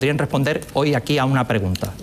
Podrían responder hoy aquí a una pregunta.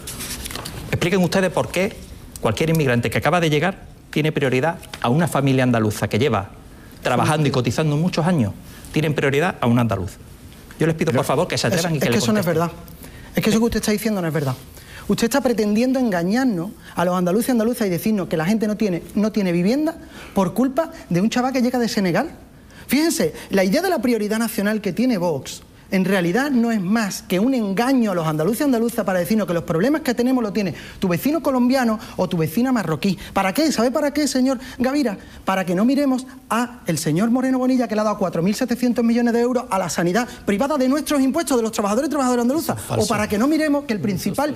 Expliquen ustedes por qué cualquier inmigrante que acaba de llegar tiene prioridad a una familia andaluza que lleva trabajando y cotizando muchos años. Tienen prioridad a un andaluz. Yo les pido, por favor, que se atrevan y que le contesten. Es que eso no es verdad. Es que eso que usted está diciendo no es verdad. Usted está pretendiendo engañarnos a los andaluces y andaluzas y decirnos que la gente no tiene vivienda por culpa de un chaval que llega de Senegal. Fíjense, la idea de la prioridad nacional que tiene Vox en realidad no es más que un engaño a los andaluces y andaluzas para decirnos que los problemas que tenemos los tiene tu vecino colombiano o tu vecina marroquí. ¿Para qué? ¿Sabe para qué, señor Gavira? Para que no miremos a el señor Moreno Bonilla, que le ha dado 4.700 millones de euros a la sanidad privada de nuestros impuestos, de los trabajadores y trabajadoras andaluzas. O para que no miremos que el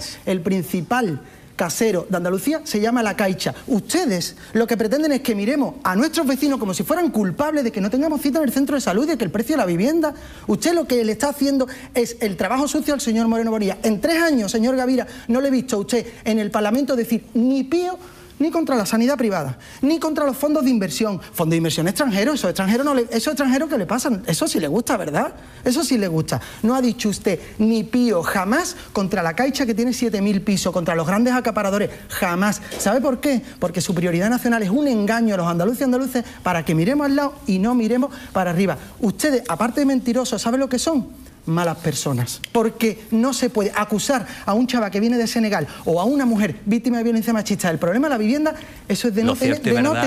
principal casero de Andalucía se llama La Caixa. Ustedes lo que pretenden es que miremos a nuestros vecinos como si fueran culpables de que no tengamos cita en el centro de salud y de que el precio de la vivienda. Usted lo que le está haciendo es el trabajo sucio al señor Moreno Bonilla. En 3 años, señor Gavira, no le he visto a usted en el Parlamento decir ni pío ni contra la sanidad privada, ni contra los fondos de inversión. Fondos de inversión extranjeros, esos extranjeros que le pasan, eso sí le gusta, ¿verdad? Eso sí le gusta. No ha dicho usted ni pío jamás contra la Caixa, que tiene 7.000 pisos, contra los grandes acaparadores, jamás. ¿Sabe por qué? Porque su prioridad nacional es un engaño a los andaluces y andaluces para que miremos al lado y no miremos para arriba. Ustedes, aparte de mentirosos, ¿saben lo que son? Malas personas, porque no se puede acusar a un chaval que viene de Senegal o a una mujer víctima de violencia machista del problema de la vivienda. Eso es de no tener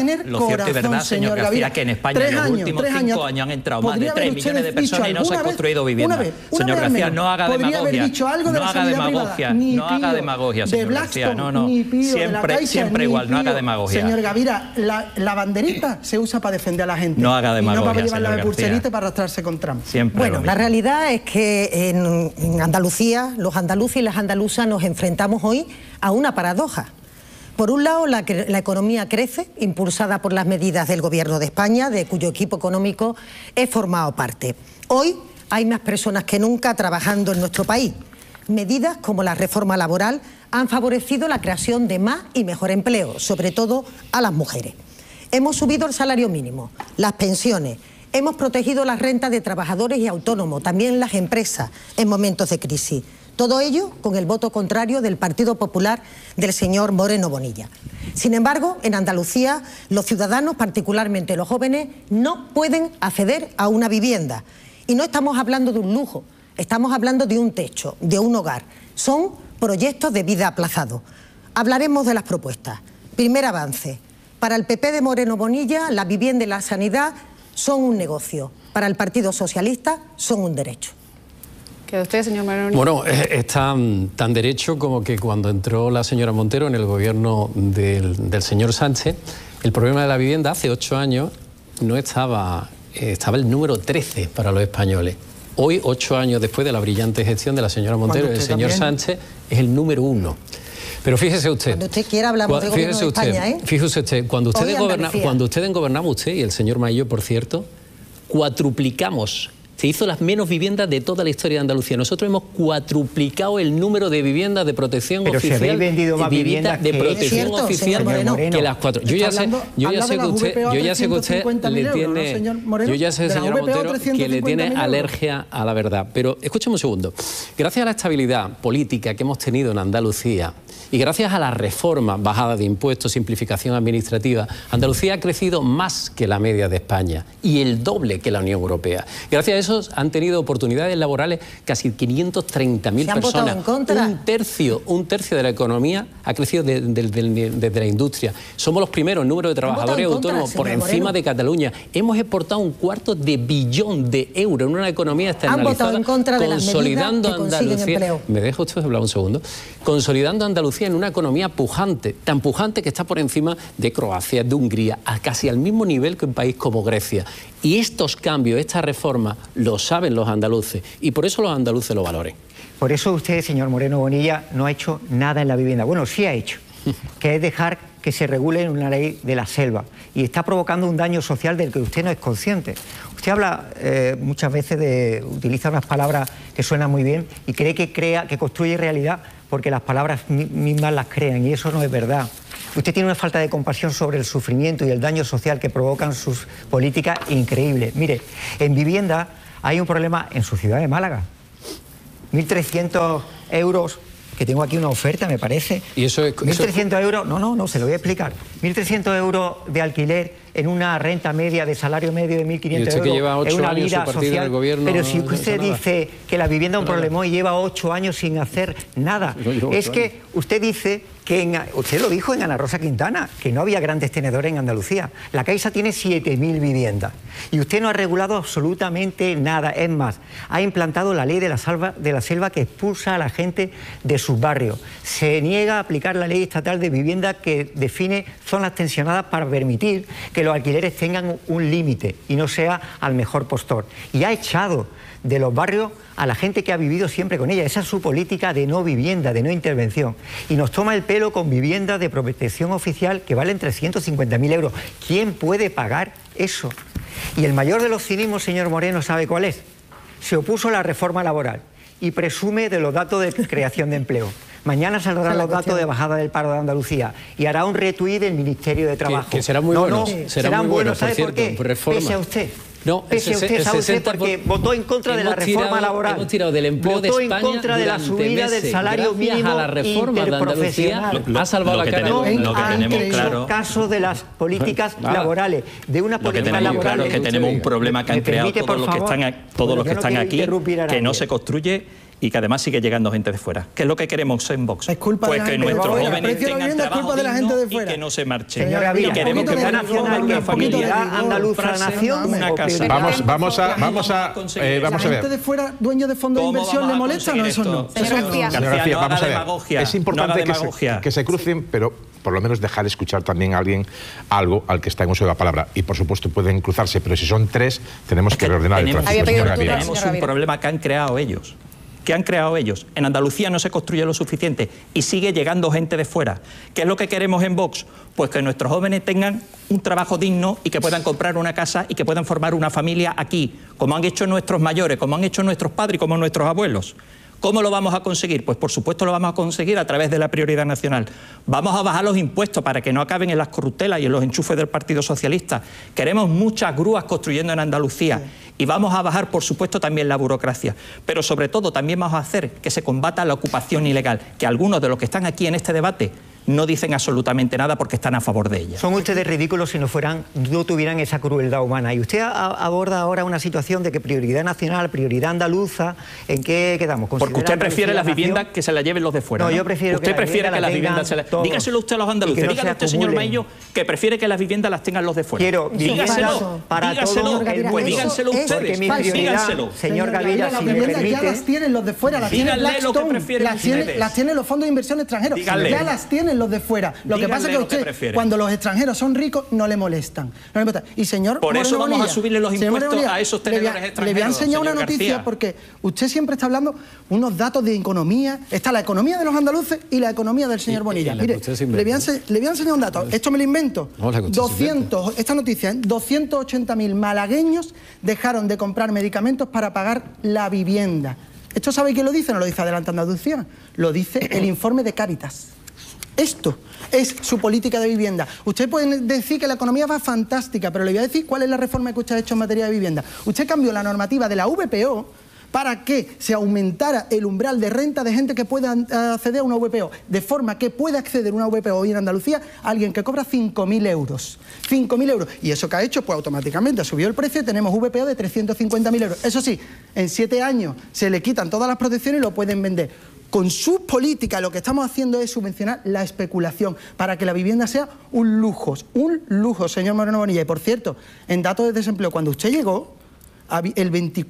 corazón, señor Gavira, que en España en los últimos 5 años han entrado más de 3 millones de personas y no se ha construido vivienda. Señor García, no haga demagogia, no haga demagogia, no haga demagogia, señor García, no, siempre igual, no haga demagogia. Señor Gavira, la banderita se usa para defender a la gente, no haga demagogia, y no para llevar la pulserita para arrastrarse con Trump. Bueno, la realidad es que en Andalucía, los andaluces y las andaluzas nos enfrentamos hoy a una paradoja. Por un lado, la economía crece, impulsada por las medidas del Gobierno de España, de cuyo equipo económico he formado parte. Hoy hay más personas que nunca trabajando en nuestro país. Medidas como la reforma laboral han favorecido la creación de más y mejor empleo, sobre todo a las mujeres. Hemos subido el salario mínimo, las pensiones. Hemos protegido las rentas de trabajadores y autónomos, también las empresas, en momentos de crisis. Todo ello con el voto contrario del Partido Popular del señor Moreno Bonilla. Sin embargo, en Andalucía, los ciudadanos, particularmente los jóvenes, no pueden acceder a una vivienda. Y no estamos hablando de un lujo, estamos hablando de un techo, de un hogar. Son proyectos de vida aplazados. Hablaremos de las propuestas. Primer avance. Para el PP de Moreno Bonilla, la vivienda y la sanidad son un negocio. Para el Partido Socialista son un derecho. ¿Queda usted, señor Moreno? Bueno, es tan derecho como que cuando entró la señora Montero en el gobierno del señor Sánchez, el problema de la vivienda hace 8 años no estaba el número 13 para los españoles. Hoy, 8 años después de la brillante gestión de la señora Montero y del señor Sánchez, es el número 1. Pero fíjese usted. Cuando usted quiera hablamos de gobierno de España, ¿eh? Fíjese usted, cuando ustedes gobernamos, usted y el señor Mailló, por cierto, cuatruplicamos. Se hizo las menos viviendas de toda la historia de Andalucía. Nosotros hemos cuatruplicado el número de viviendas de protección oficial. Pero se habéis vendido más viviendas de protección oficial que las 4. Yo ya sé que usted le tiene, yo ya sé, señora Montero, que le tiene alergia a la verdad. Pero escúcheme un segundo. Gracias a la estabilidad política que hemos tenido en Andalucía y gracias a la reforma, bajada de impuestos, simplificación administrativa, Andalucía ha crecido más que la media de España y el doble que la Unión Europea. Gracias a eso han tenido oportunidades laborales casi 530.000 personas. Un tercio de la economía ha crecido desde la industria. Somos los primeros en número de trabajadores autónomos por encima de Cataluña. Hemos exportado 1/4 de billón de euros en una economía externalizada, consolidando Andalucía. ¿Me deja usted hablar un segundo? Consolidando Andalucía en una economía pujante, tan pujante que está por encima de Croacia, de Hungría, casi al mismo nivel que un país como Grecia. Y estos cambios, esta reforma, lo saben los andaluces y por eso los andaluces lo valoren. Por eso usted, señor Moreno Bonilla, no ha hecho nada en la vivienda. Bueno, sí ha hecho, que es dejar que se regule en una ley de la selva y está provocando un daño social del que usted no es consciente. Usted habla muchas veces utiliza unas palabras que suenan muy bien y cree que construye realidad porque las palabras mismas las crean y eso no es verdad. Usted tiene una falta de compasión sobre el sufrimiento y el daño social que provocan sus políticas increíble. Mire, en vivienda hay un problema en su ciudad de Málaga. 1.300 euros, que tengo aquí una oferta, me parece. ¿Y eso es 1.300 euros? No, se lo voy a explicar. 1.300 euros de alquiler en una renta media de salario medio de 1.500 euros. Que lleva 8 es una años vida social. En el gobierno, pero si usted dice que la vivienda es un problema y lleva 8 años sin hacer nada, es que usted dice que usted lo dijo en Ana Rosa Quintana, que no había grandes tenedores en Andalucía. La Caixa tiene 7.000 viviendas y usted no ha regulado absolutamente nada. Es más, ha implantado la ley de la selva que expulsa a la gente de sus barrios. Se niega a aplicar la ley estatal de vivienda que define zonas tensionadas para permitir que los alquileres tengan un límite y no sea al mejor postor. Y ha echado de los barrios a la gente que ha vivido siempre con ella. Esa es su política de no vivienda, de no intervención. Y nos toma el pelo con viviendas de protección oficial que valen 350.000 euros. ¿Quién puede pagar eso? Y el mayor de los cinismos, señor Moreno, ¿sabe cuál es? Se opuso a la reforma laboral y presume de los datos de creación de empleo. Mañana saldrán los datos de bajada del paro de Andalucía y hará un retweet del Ministerio de Trabajo. Que serán muy buenos. Serán muy buenos, ¿sabe por qué? Pese a usted. No, pese a usted, ¿sabe usted? Porque votó en contra de la reforma laboral. Hemos tirado del empleo de España. Votó en contra de la subida del salario mínimo a la reforma de Andalucía. Ha salvado la cara. No han hecho caso de las políticas laborales. De una política laboral. Claro es que tenemos un problema que han creado todos los que están aquí, que no se construye y que además sigue llegando gente de fuera. ¿Qué es lo que queremos en Vox? Pues que nuestros jóvenes tengan trabajo digno y que no se marchen. Y queremos que una nacional, que familia andaluza nación, una casa. Vamos a ver. ¿La gente de fuera, dueño de fondos de inversión, le molesta o no? Eso no. Señor García, vamos a ver. Es importante que se crucen, pero por lo menos dejar escuchar también a alguien algo al que está en uso de la palabra. Y por supuesto pueden cruzarse, pero si son tres, tenemos que reordenar el tráfico. Tenemos un problema que han creado ellos. En Andalucía no se construye lo suficiente y sigue llegando gente de fuera. ¿Qué es lo que queremos en Vox? Pues que nuestros jóvenes tengan un trabajo digno y que puedan comprar una casa y que puedan formar una familia aquí, como han hecho nuestros mayores, como han hecho nuestros padres y como nuestros abuelos. ¿Cómo lo vamos a conseguir? Pues por supuesto lo vamos a conseguir a través de la prioridad nacional. Vamos a bajar los impuestos para que no acaben en las corruptelas y en los enchufes del Partido Socialista. Queremos muchas grúas construyendo en Andalucía y vamos a bajar, por supuesto, también la burocracia. Pero sobre todo también vamos a hacer que se combata la ocupación ilegal, que algunos de los que están aquí en este debate no dicen absolutamente nada porque están a favor de ella. Son ustedes ridículos si no tuvieran esa crueldad humana. Y usted aborda ahora una situación de que prioridad nacional, prioridad andaluza, ¿en qué quedamos? Porque usted prefiere las viviendas que se las lleven los de fuera. No, yo prefiero usted prefiere que las viviendas se las... Dígaselo usted a los andaluces, dígale usted, señor Maillo, que prefiere que las viviendas las tengan los de fuera. Quiero dígaselo para todo el pues díganselo ustedes. Díganselo. Señor Gavilla, si me permite... Ya las tienen los de fuera, las tiene Blackstone, las tienen los fondos de inversión extranjeros, ya las tienen los de fuera. Lo que pasa es que usted, cuando los extranjeros son ricos, no le molestan. Y señor Por eso Moreno vamos a subirle los impuestos Bonilla, a esos tenedores extranjeros. Le voy a enseñar una noticia García. porque usted siempre está hablando unos datos de economía. Está la economía de los andaluces y la economía del señor Bonilla. Mire, le voy a enseñar un dato. Esto me lo invento. Esta noticia, 280.000 malagueños dejaron de comprar medicamentos para pagar la vivienda. ¿Esto sabe quién lo dice? No lo dice Adelante Andalucía. Lo dice el informe de Cáritas. Esto es su política de vivienda. Usted puede decir que la economía va fantástica, pero le voy a decir cuál es la reforma que usted ha hecho en materia de vivienda. Usted cambió la normativa de la VPO para que se aumentara el umbral de renta de gente que pueda acceder a una VPO, de forma que pueda acceder a una VPO hoy en Andalucía alguien que cobra 5.000 euros. 5.000 euros. ¿Y eso que ha hecho? Pues automáticamente subió el precio y tenemos VPO de 350.000 euros. Eso sí, en 7 años se le quitan todas las protecciones y lo pueden vender. Con sus políticas lo que estamos haciendo es subvencionar la especulación para que la vivienda sea un lujo, señor Moreno Bonilla. Y por cierto, en datos de desempleo, cuando usted llegó, el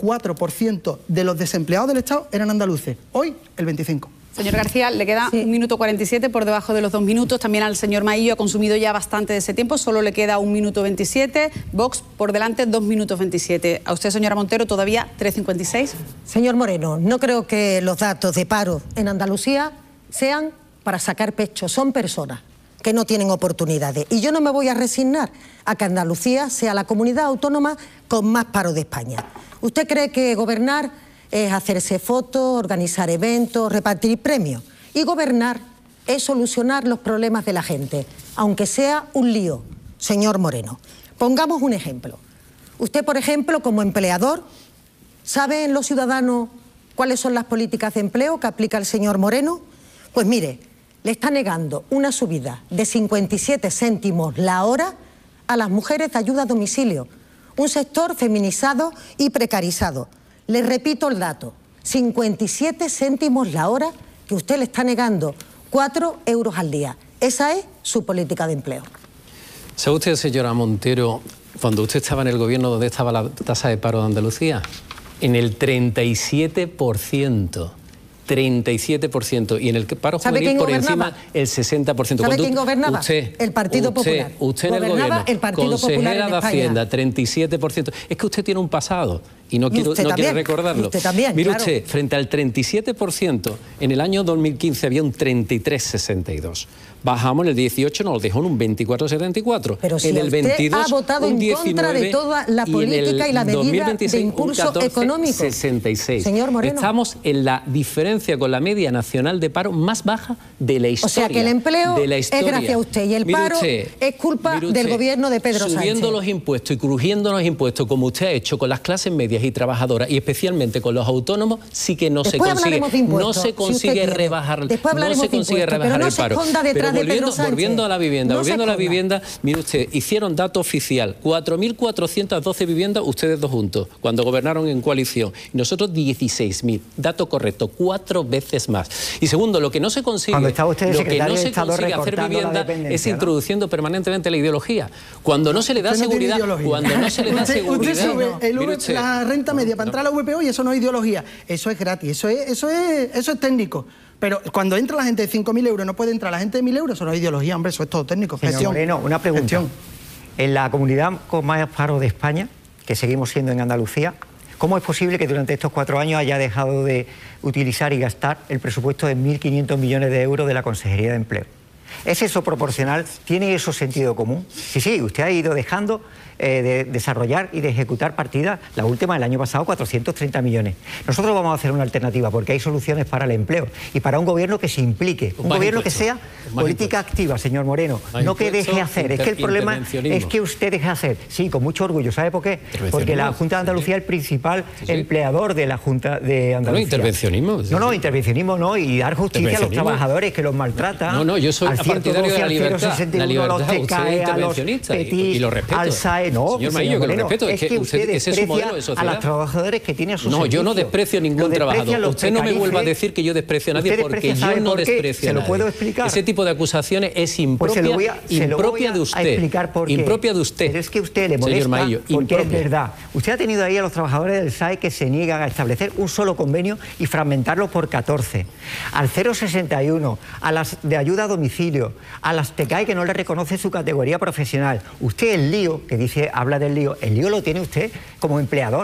24% de los desempleados del Estado eran andaluces. Hoy, el 25%. Señor García, le queda 1 minuto 47 por debajo de los 2 minutos. También al señor Maillo ha consumido ya bastante de ese tiempo. Solo le queda 1 minuto 27. Vox por delante 2 minutos 27. A usted, señora Montero, todavía 3.56. Señor Moreno, no creo que los datos de paro en Andalucía sean para sacar pecho. Son personas que no tienen oportunidades. Y yo no me voy a resignar a que Andalucía sea la comunidad autónoma con más paro de España. ¿Usted cree que gobernar es hacerse fotos, organizar eventos, repartir premios? Y gobernar es solucionar los problemas de la gente, aunque sea un lío, señor Moreno. Pongamos un ejemplo. Usted, por ejemplo, como empleador, ¿saben los ciudadanos ¿Cuáles son las políticas de empleo que aplica el señor Moreno? Pues mire, le está negando una subida de 57 céntimos la hora a las mujeres de ayuda a domicilio, un sector feminizado y precarizado. Les repito el dato, 57 céntimos la hora que usted le está negando, 4 euros al día. Esa es su política de empleo. ¿Sabe usted, señora Montero, cuando usted estaba en el gobierno, dónde estaba la tasa de paro de Andalucía? En el 37%. 37%, y en el paro juvenil por encima el 60%. ¿Sabe quién gobernaba? Usted, el Partido Popular. Usted en el gobierno, el Partido consejera Popular de Hacienda, 37%. Es que usted tiene un pasado y no quiero recordarlo. Usted también, mire claro. usted, frente al 37%, en el año 2015 había un 33,62. Bajamos en el 18, nos lo dejó en un 24,74. Pero si en el 22, ha votado en contra de toda la política y la medida de impulso económico. 66. Señor Moreno. Estamos en la diferencia con la media nacional de paro más baja de la historia. O sea que el empleo es gracias a usted y el paro es culpa del gobierno de Pedro Sánchez. Subiendo los impuestos y crujiendo los impuestos como usted ha hecho con las clases medias y trabajadoras y especialmente con los autónomos, sí que no se consigue. No se consigue rebajar, no se consigue rebajar el paro. Volviendo a la vivienda, mire usted, hicieron dato oficial, 4.412 viviendas, ustedes dos juntos, cuando gobernaron en coalición, y nosotros 16.000, dato correcto, 4 veces más. Y segundo, lo que no se consigue, hacer vivienda es introduciendo permanentemente la ideología. Cuando no se le da seguridad, Usted sube la renta media para entrar a la VPO y eso no es ideología, eso es gratis, eso es técnico. Pero cuando entra la gente de 5.000 euros no puede entrar la gente de 1.000 euros, eso no es ideología, hombre, eso es todo técnico. Señor Moreno, una pregunta. En la comunidad con más paro de España, que seguimos siendo en Andalucía, ¿cómo es posible que durante estos 4 años haya dejado de utilizar y gastar el presupuesto de 1.500 millones de euros de la Consejería de Empleo? ¿Es eso proporcional? ¿Tiene eso sentido común? Sí, usted ha ido dejando de desarrollar y de ejecutar partidas, la última del año pasado, 430 millones. Nosotros vamos a hacer una alternativa porque hay soluciones para el empleo y para un gobierno que se implique, un gobierno que sea política activa, señor Moreno, no que deje hacer. Es que el problema es que usted deje hacer. Sí, con mucho orgullo. ¿Sabe por qué? Porque la Junta de Andalucía es el principal empleador de la Junta de Andalucía. No, intervencionismo. No, intervencionismo no, y dar justicia a los trabajadores que los maltratan. No, yo soy partidario de la libertad. La libertad, usted es intervencionista y lo respeto. Al SAE, no, señor Maillo, que lo respeto, es que usted ese es su modelo de sociedad. A los trabajadores que tiene a su servicio. No, yo no desprecio ningún trabajador. Usted no me vuelva a decir que yo desprecio a nadie porque yo no desprecio a nadie. ¿Se lo puedo explicar? Ese tipo de acusaciones es impropia de usted. Impropia de usted. Pero es que usted le molesta, señor Maillo, porque es verdad. Usted ha tenido ahí a los trabajadores del SAE que se niegan a establecer un solo convenio y fragmentarlo por 14. Al 061, a las de ayuda a domicilio, a las TECAE que no le reconoce su categoría profesional. Usted el lío, que dice, habla del lío, el lío lo tiene usted como empleador.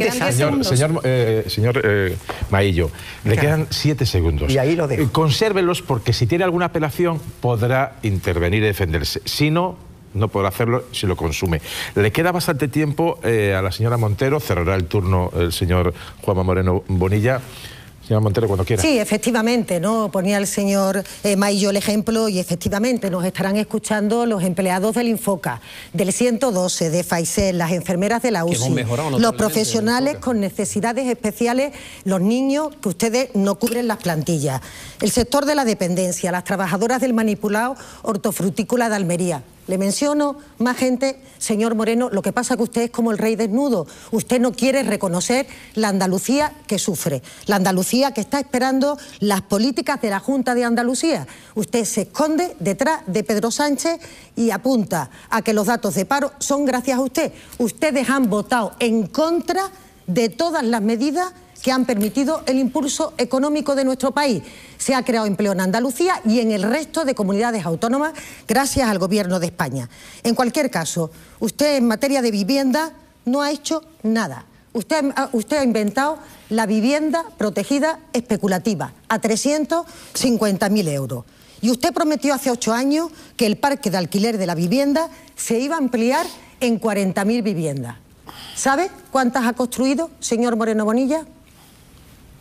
Señor Maillo, le quedan 7 segundos. Y ahí lo dejo. Consérvelos porque si tiene alguna apelación podrá intervenir y defenderse. Si no, no podrá hacerlo si lo consume. Le queda bastante tiempo a la señora Montero, cerrará el turno el señor Juanma Moreno Bonilla. Señora Montero, cuando quiera. Sí, efectivamente, ¿no? Ponía el señor Maillo el ejemplo y efectivamente nos estarán escuchando los empleados del Infoca, del 112, de Faisel, las enfermeras de la UCI, los profesionales con necesidades especiales, los niños que ustedes no cubren las plantillas, el sector de la dependencia, las trabajadoras del manipulado hortofrutícola de Almería. Le menciono más gente, señor Moreno, lo que pasa es que usted es como el rey desnudo. Usted no quiere reconocer la Andalucía que sufre, la Andalucía que está esperando las políticas de la Junta de Andalucía. Usted se esconde detrás de Pedro Sánchez y apunta a que los datos de paro son gracias a usted. Ustedes han votado en contra de todas las medidas que han permitido el impulso económico de nuestro país. Se ha creado empleo en Andalucía y en el resto de comunidades autónomas gracias al Gobierno de España. En cualquier caso, usted en materia de vivienda no ha hecho nada. Usted ha inventado la vivienda protegida especulativa a 350.000 euros. Y usted prometió hace 8 años que el parque de alquiler de la vivienda se iba a ampliar en 40.000 viviendas. ¿Sabe cuántas ha construido, señor Moreno Bonilla?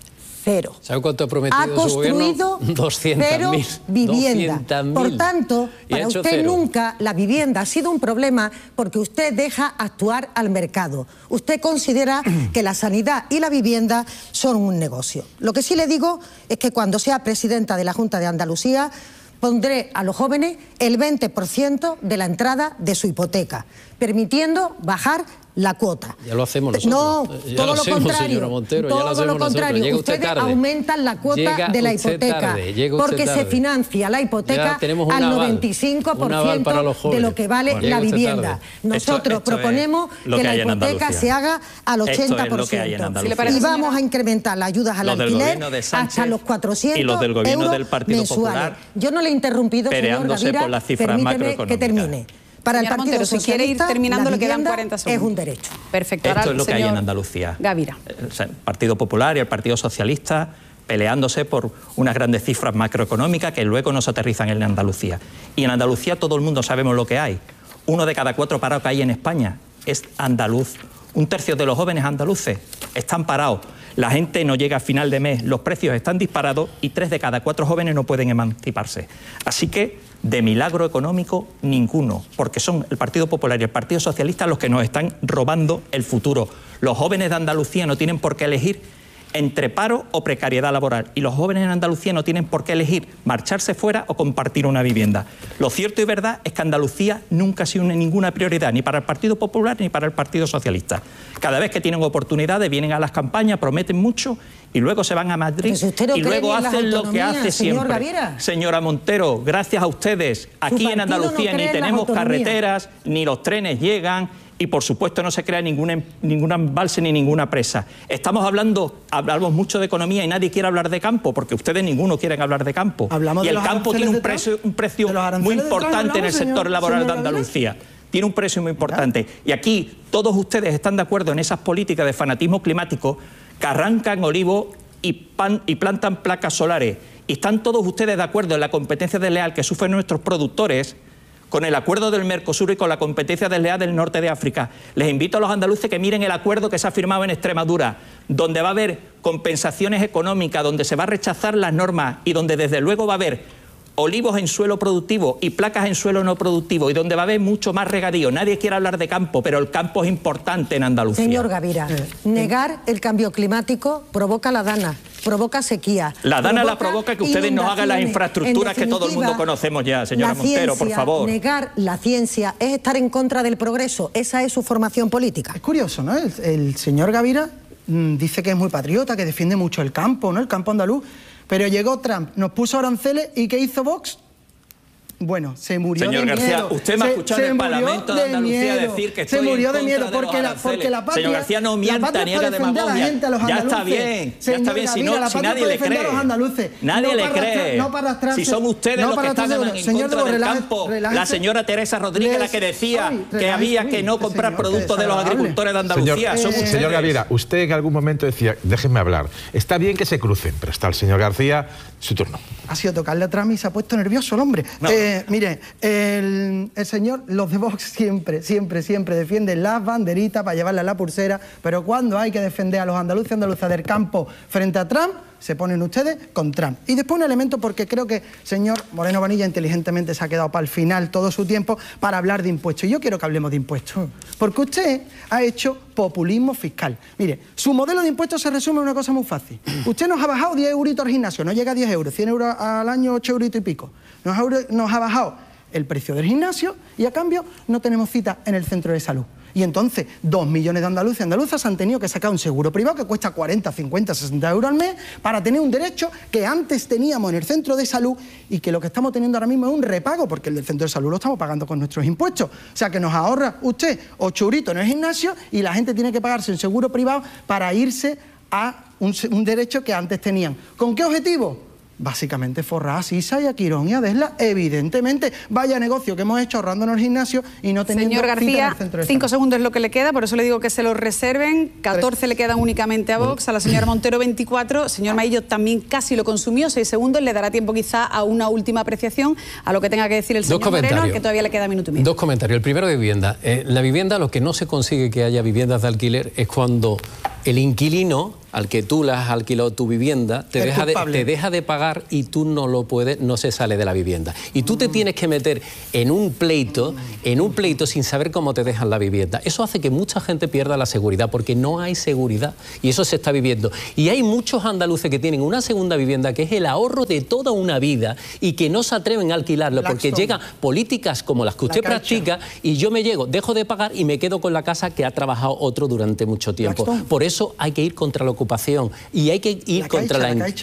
cero. ¿Sabe cuánto ha prometido su gobierno? Ha construido cero vivienda. Por tanto, para usted nunca la vivienda ha sido un problema porque usted deja actuar al mercado. Usted considera que la sanidad y la vivienda son un negocio. Lo que sí le digo es que cuando sea presidenta de la Junta de Andalucía pondré a los jóvenes el 20% de la entrada de su hipoteca, permitiendo bajar la cuota. Ya lo hacemos nosotros. No, todo lo contrario. Montero, todo lo contrario. Ustedes aumentan la cuota de la hipoteca porque se financia la hipoteca al 95% de lo que vale la vivienda. Nosotros proponemos que la hipoteca se haga al 80% y vamos a incrementar las ayudas al alquiler hasta los 400 euros mensuales. Yo no le he interrumpido, señor Gavira, permíteme que termine. Para el Partido Socialista, si quiere ir terminando, le quedan 40 segundos. Es un derecho. Perfecto. Esto es lo que hay en Andalucía. Gavira. El Partido Popular y el Partido Socialista peleándose por unas grandes cifras macroeconómicas que luego no se aterrizan en Andalucía. Y en Andalucía todo el mundo sabemos lo que hay. 1 de cada 4 parados que hay en España es andaluz. 1/3 de los jóvenes andaluces están parados. La gente no llega a final de mes, los precios están disparados y 3 de cada 4 jóvenes no pueden emanciparse. Así que de milagro económico ninguno, porque son el Partido Popular y el Partido Socialista los que nos están robando el futuro. Los jóvenes de Andalucía no tienen por qué elegir entre paro o precariedad laboral y los jóvenes en Andalucía no tienen por qué elegir marcharse fuera o compartir una vivienda. Lo cierto y verdad es que Andalucía nunca ha sido ninguna prioridad ni para el Partido Popular ni para el Partido Socialista. Cada vez que tienen oportunidades vienen a las campañas, prometen mucho y luego se van a Madrid y luego hacen lo que hace siempre. Señora Montero, gracias a ustedes, aquí en Andalucía ni tenemos carreteras, ni los trenes llegan y por supuesto no se crea ningún embalse ni ninguna presa. Hablamos mucho de economía y nadie quiere hablar de campo, porque ustedes ninguno quieren hablar de campo. Y el campo tiene un precio muy importante en el sector laboral de Andalucía. Tiene un precio muy importante. Y aquí todos ustedes están de acuerdo en esas políticas de fanatismo climático que arrancan olivos y plantan placas solares. Y están todos ustedes de acuerdo en la competencia desleal que sufren nuestros productores con el acuerdo del Mercosur y con la competencia desleal del norte de África. Les invito a los andaluces que miren el acuerdo que se ha firmado en Extremadura, donde va a haber compensaciones económicas, donde se va a rechazar las normas y donde desde luego va a haber olivos en suelo productivo y placas en suelo no productivo y donde va a haber mucho más regadío. Nadie quiere hablar de campo, pero el campo es importante en Andalucía. Señor Gavira, negar el cambio climático provoca la dana, provoca sequía. La dana la provoca que ustedes nos hagan las infraestructuras que todo el mundo conocemos ya, señora Montero, por favor. Negar la ciencia es estar en contra del progreso. Esa es su formación política. Es curioso, ¿no? El señor Gavira dice que es muy patriota, que defiende mucho el campo, ¿no? El campo andaluz. Pero llegó Trump, nos puso aranceles y ¿qué hizo Vox? Bueno, se murió de miedo. Señor García, usted me ha escuchado en el Parlamento de Andalucía decir que estoy en contra de los aranceles. Señor García, no mienta ni haga demagogia. Ya está bien, si nadie le cree. Nadie le cree. Si son ustedes los que están en contra del campo. La señora Teresa Rodríguez, la que decía que había que no comprar productos de los agricultores de Andalucía. Señor Gavira, usted en algún momento decía, déjenme hablar, está bien que se crucen, pero está el señor García, su turno. Ha sido tocarle a Trump y se ha puesto nervioso el hombre. No. Mire, el señor, los de Vox siempre defienden las banderitas para llevarle a la pulsera, pero cuando hay que defender a los andaluces y andaluzas del campo frente a Trump, se ponen ustedes con Trump. Y después un elemento, porque creo que señor Moreno Bonilla inteligentemente se ha quedado para el final todo su tiempo para hablar de impuestos. Y yo quiero que hablemos de impuestos, porque usted ha hecho populismo fiscal. Mire, su modelo de impuestos se resume en una cosa muy fácil. Usted nos ha bajado 10 euritos al gimnasio, no llega a 10 euros, 100 euros al año, 8 euritos y pico. Nos ha bajado el precio del gimnasio y a cambio no tenemos cita en el centro de salud. Y entonces 2 millones de andaluces y andaluzas han tenido que sacar un seguro privado que cuesta 40, 50, 60 euros al mes para tener un derecho que antes teníamos en el centro de salud y que lo que estamos teniendo ahora mismo es un repago, porque el del centro de salud lo estamos pagando con nuestros impuestos. O sea que nos ahorra usted 8 euritos en el gimnasio y la gente tiene que pagarse un seguro privado para irse a un derecho que antes tenían. ¿Con qué objetivo? Básicamente forrar a Sisa y a Quirón y a Desla, evidentemente. Vaya negocio que hemos hecho ahorrándonos el gimnasio y no teniendo... Señor García, 5 segundos es lo que le queda, por eso le digo que se lo reserven. 14 le quedan únicamente a Vox, a la señora Montero 24. Señor Maillo también casi lo consumió, 6 segundos. Le dará tiempo quizá a una última apreciación a lo que tenga que decir el señor Moreno, que todavía le queda minuto y medio. 2 comentarios. El primero de vivienda. La vivienda, lo que no se consigue que haya viviendas de alquiler es cuando el inquilino al que tú le has alquilado tu vivienda, te deja de pagar y tú no lo puedes, no se sale de la vivienda. Y tú te tienes que meter en un pleito sin saber cómo te dejan la vivienda. Eso hace que mucha gente pierda la seguridad, porque no hay seguridad y eso se está viviendo. Y hay muchos andaluces que tienen una segunda vivienda que es el ahorro de toda una vida y que no se atreven a alquilarlo porque llegan políticas como las que usted practica y yo me llego, dejo de pagar y me quedo con la casa que ha trabajado otro durante mucho tiempo. Por eso hay que ir contra la ocupación y hay que ir contra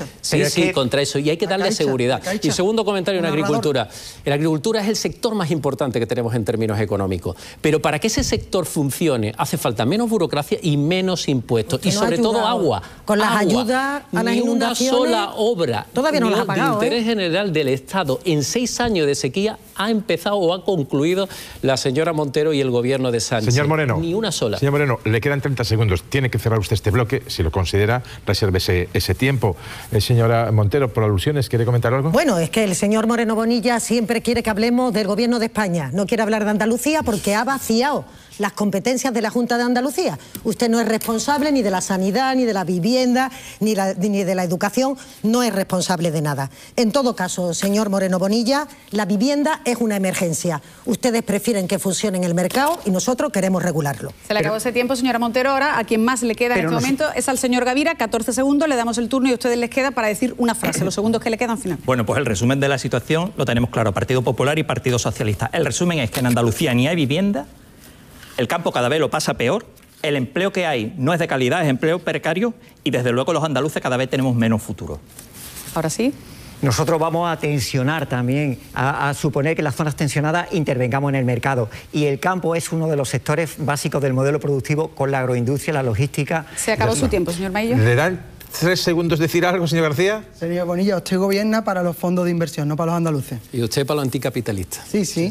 contra eso, y hay que darle seguridad. Y segundo comentario en agricultura. La agricultura es el sector más importante que tenemos en términos económicos, pero para que ese sector funcione hace falta menos burocracia y menos impuestos y sobre todo agua. Con las ayudas a las inundaciones, ni una sola obra todavía no las ha pagado, de interés general del Estado en 6 años de sequía ha empezado o ha concluido la señora Montero y el gobierno de Sánchez. Señor Moreno, ni una sola. Señor Moreno, le quedan 30 segundos. Tiene que cerrar usted este bloque. Si lo considera, reserve ese tiempo. Señora Montero, por alusiones, ¿quiere comentar algo? Bueno, es que el señor Moreno Bonilla siempre quiere que hablemos del gobierno de España. No quiere hablar de Andalucía porque ha vaciado las competencias de la Junta de Andalucía. Usted no es responsable ni de la sanidad, ni de la vivienda, ni de la educación. No es responsable de nada. En todo caso, señor Moreno Bonilla, la vivienda es una emergencia. Ustedes prefieren que funcione en el mercado y nosotros queremos regularlo. Se le acabó ese tiempo, señora Montero. Ahora, a quien más le queda en este momento es al señor Gavira. 14 segundos, le damos el turno y a ustedes les queda para decir una frase. Los segundos que le quedan final. Bueno, pues el resumen de la situación lo tenemos claro. Partido Popular y Partido Socialista. El resumen es que en Andalucía ni hay vivienda, el campo cada vez lo pasa peor, el empleo que hay no es de calidad, es empleo precario y desde luego los andaluces cada vez tenemos menos futuro. Ahora sí. Nosotros vamos a tensionar también, a suponer que en las zonas tensionadas intervengamos en el mercado. Y el campo es uno de los sectores básicos del modelo productivo con la agroindustria, la logística. Se acabó su tiempo, señor Maillo. ¿Le dan 3 segundos decir algo, señor García? Señor Bonilla, usted gobierna para los fondos de inversión, no para los andaluces. Y usted para los anticapitalistas.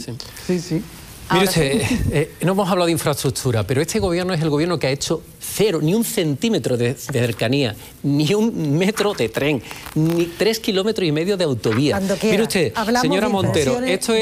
Sí. Mire usted, no hemos hablado de infraestructura, pero este gobierno es el gobierno que ha hecho cero, ni un centímetro de cercanía, ni un metro de tren, ni 3,5 kilómetros de autovía. Mire usted, señora Montero, esto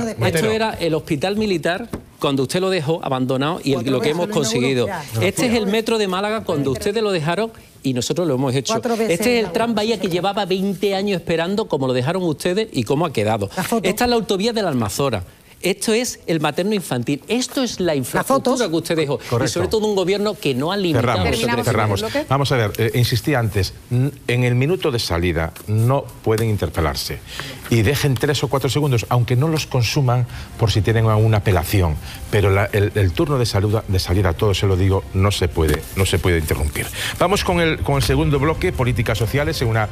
era el hospital militar cuando usted lo dejó abandonado y lo que hemos conseguido. Este es el metro de Málaga cuando ustedes lo dejaron y nosotros lo hemos hecho. Este es el tranvía que llevaba 20 años esperando, como lo dejaron ustedes y cómo ha quedado. Esta es la autovía de la Almazora. Esto es el materno infantil. Esto es la infraestructura que usted dejó. Correcto. Y sobre todo un gobierno que no ha limitado. Cerramos. Vamos a ver, insistí antes, en el minuto de salida no pueden interpelarse. Y dejen 3 o 4 segundos, aunque no los consuman por si tienen alguna apelación. Pero el turno de salida, todo se lo digo, no se puede interrumpir. Vamos con el segundo bloque, políticas sociales, en una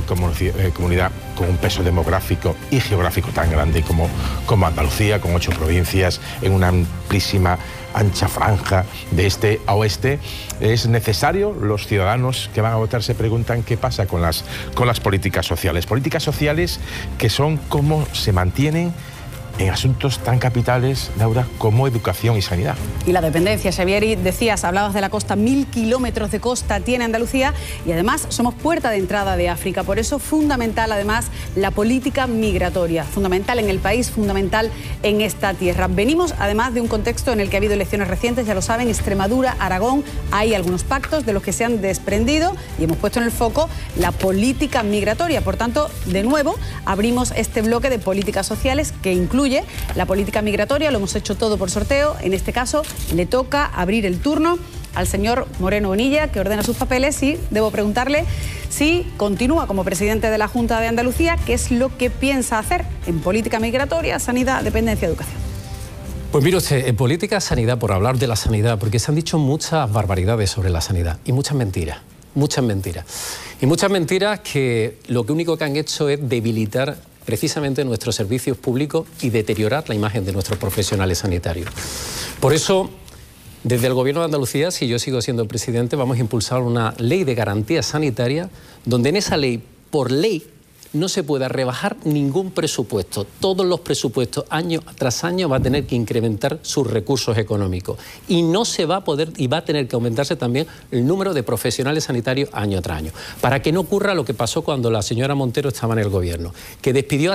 comunidad con un peso demográfico y geográfico tan grande como Andalucía, con 8 provincias, en una amplísima, ancha franja de este a oeste. Es necesario, los ciudadanos que van a votar se preguntan qué pasa con las políticas sociales. Políticas sociales que son cómo se mantienen en asuntos tan capitales, Laura, como educación y sanidad. Y la dependencia, Xavier, decías, hablabas de la costa, 1000 kilómetros de costa tiene Andalucía y además somos puerta de entrada de África. Por eso fundamental además la política migratoria, fundamental en el país, fundamental en esta tierra. Venimos además de un contexto en el que ha habido elecciones recientes, ya lo saben, Extremadura, Aragón, hay algunos pactos de los que se han desprendido y hemos puesto en el foco la política migratoria. Por tanto, de nuevo, abrimos este bloque de políticas sociales que incluye la política migratoria. Lo hemos hecho todo por sorteo. En este caso le toca abrir el turno al señor Moreno Bonilla, que ordena sus papeles, y debo preguntarle si continúa como presidente de la Junta de Andalucía, qué es lo que piensa hacer en política migratoria, sanidad, dependencia, educación. Pues mire usted, en política sanidad, por hablar de la sanidad, porque se han dicho muchas barbaridades sobre la sanidad y muchas mentiras. Muchas mentiras. Y muchas mentiras que lo único que han hecho es debilitar precisamente nuestros servicios públicos y deteriorar la imagen de nuestros profesionales sanitarios. Por eso, desde el Gobierno de Andalucía, si yo sigo siendo presidente, vamos a impulsar una ley de garantía sanitaria, donde en esa ley, por ley, no se pueda rebajar ningún presupuesto. Todos los presupuestos, año tras año, va a tener que incrementar sus recursos económicos. Y no se va a poder, y va a tener que aumentarse también el número de profesionales sanitarios año tras año. Para que no ocurra lo que pasó cuando la señora Montero estaba en el gobierno, que despidió a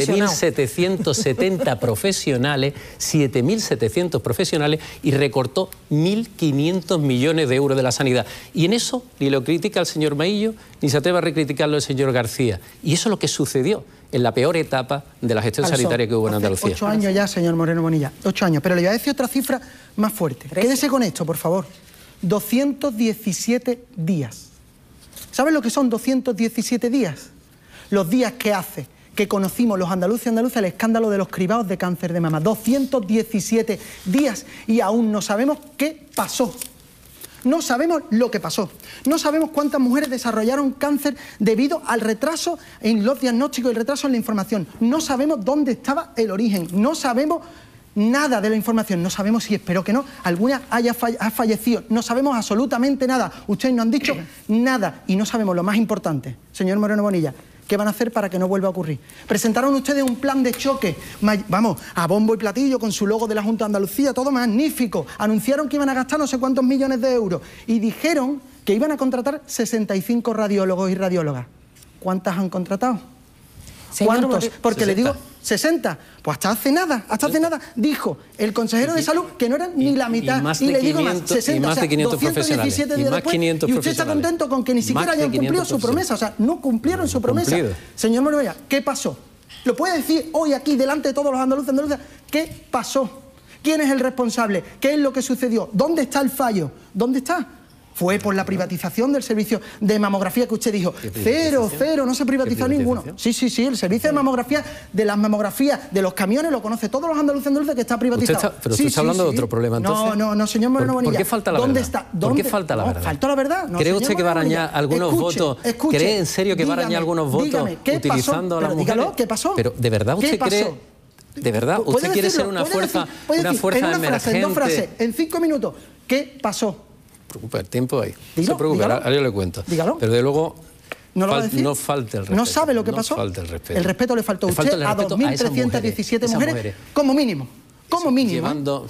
7.770 profesionales, 7.700 profesionales, y recortó 1.500 millones de euros de la sanidad. Y en eso ni lo critica el señor Maillo, ni se atreve a recriticarlo el señor García. Y eso es lo que sucedió en la peor etapa de la gestión sanitaria que hubo en Andalucía. 8 años ya, señor Moreno Bonilla, 8 años. Pero le voy a decir otra cifra más fuerte. Quédese con esto, por favor. 217 días. ¿Saben lo que son 217 días? Los días que hace que conocimos los andaluces y andaluzas el escándalo de los cribados de cáncer de mama. 217 días y aún no sabemos qué pasó. No sabemos lo que pasó. No sabemos cuántas mujeres desarrollaron cáncer debido al retraso en los diagnósticos y el retraso en la información. No sabemos dónde estaba el origen. No sabemos nada de la información. No sabemos si, espero que no, alguna ha fallecido. No sabemos absolutamente nada. Ustedes no han dicho nada. Y no sabemos lo más importante, señor Moreno Bonilla, ¿qué van a hacer para que no vuelva a ocurrir? Presentaron ustedes un plan de choque, vamos, a bombo y platillo, con su logo de la Junta de Andalucía, todo magnífico. Anunciaron que iban a gastar no sé cuántos millones de euros y dijeron que iban a contratar 65 radiólogos y radiólogas. ¿Cuántas han contratado? ¿Cuántos? Porque 60. Le digo, 60. Pues hasta hace nada dijo el consejero de salud que no eran ni la mitad. Y le digo más, 60, y más de 500 profesionales. Días después, y usted está contento con que ni siquiera hayan cumplido su promesa. O sea, no cumplieron su promesa. Señor Moreno, ¿qué pasó? ¿Lo puede decir hoy aquí, delante de todos los andaluces y andaluzas? ¿Qué pasó? ¿Quién es el responsable? ¿Qué es lo que sucedió? ¿Dónde está el fallo? ¿Dónde está? Fue por la privatización del servicio de mamografía que usted dijo. Cero, no se privatizó ninguno. Sí, el servicio de mamografía, de las mamografías, de los camiones, lo conoce todos los andaluces que está privatizado. Pero usted está hablando de otro problema, entonces. No, señor Moreno Bonilla. ¿Por qué falta la verdad? ¿Por qué falta la verdad? ¿Falta la verdad? ¿Cree usted que va a arañar algunos votos? ¿Cree en serio que va a arañar algunos votos utilizando a las mujeres? Dígalo, ¿qué pasó? Pero, ¿de verdad usted cree...? ¿De verdad? ¿Usted quiere ser una fuerza emergente? En 2 frases, en 5 minutos. ¿Qué pasó? Preocupa el tiempo ahí. No se preocupe, ahora yo le cuento. Dígalo. Pero de luego no falta el respeto. ¿No sabe lo que pasó? Falta el respeto. El respeto le faltó a usted a 2.317 mujeres, como mínimo. Como mínimo.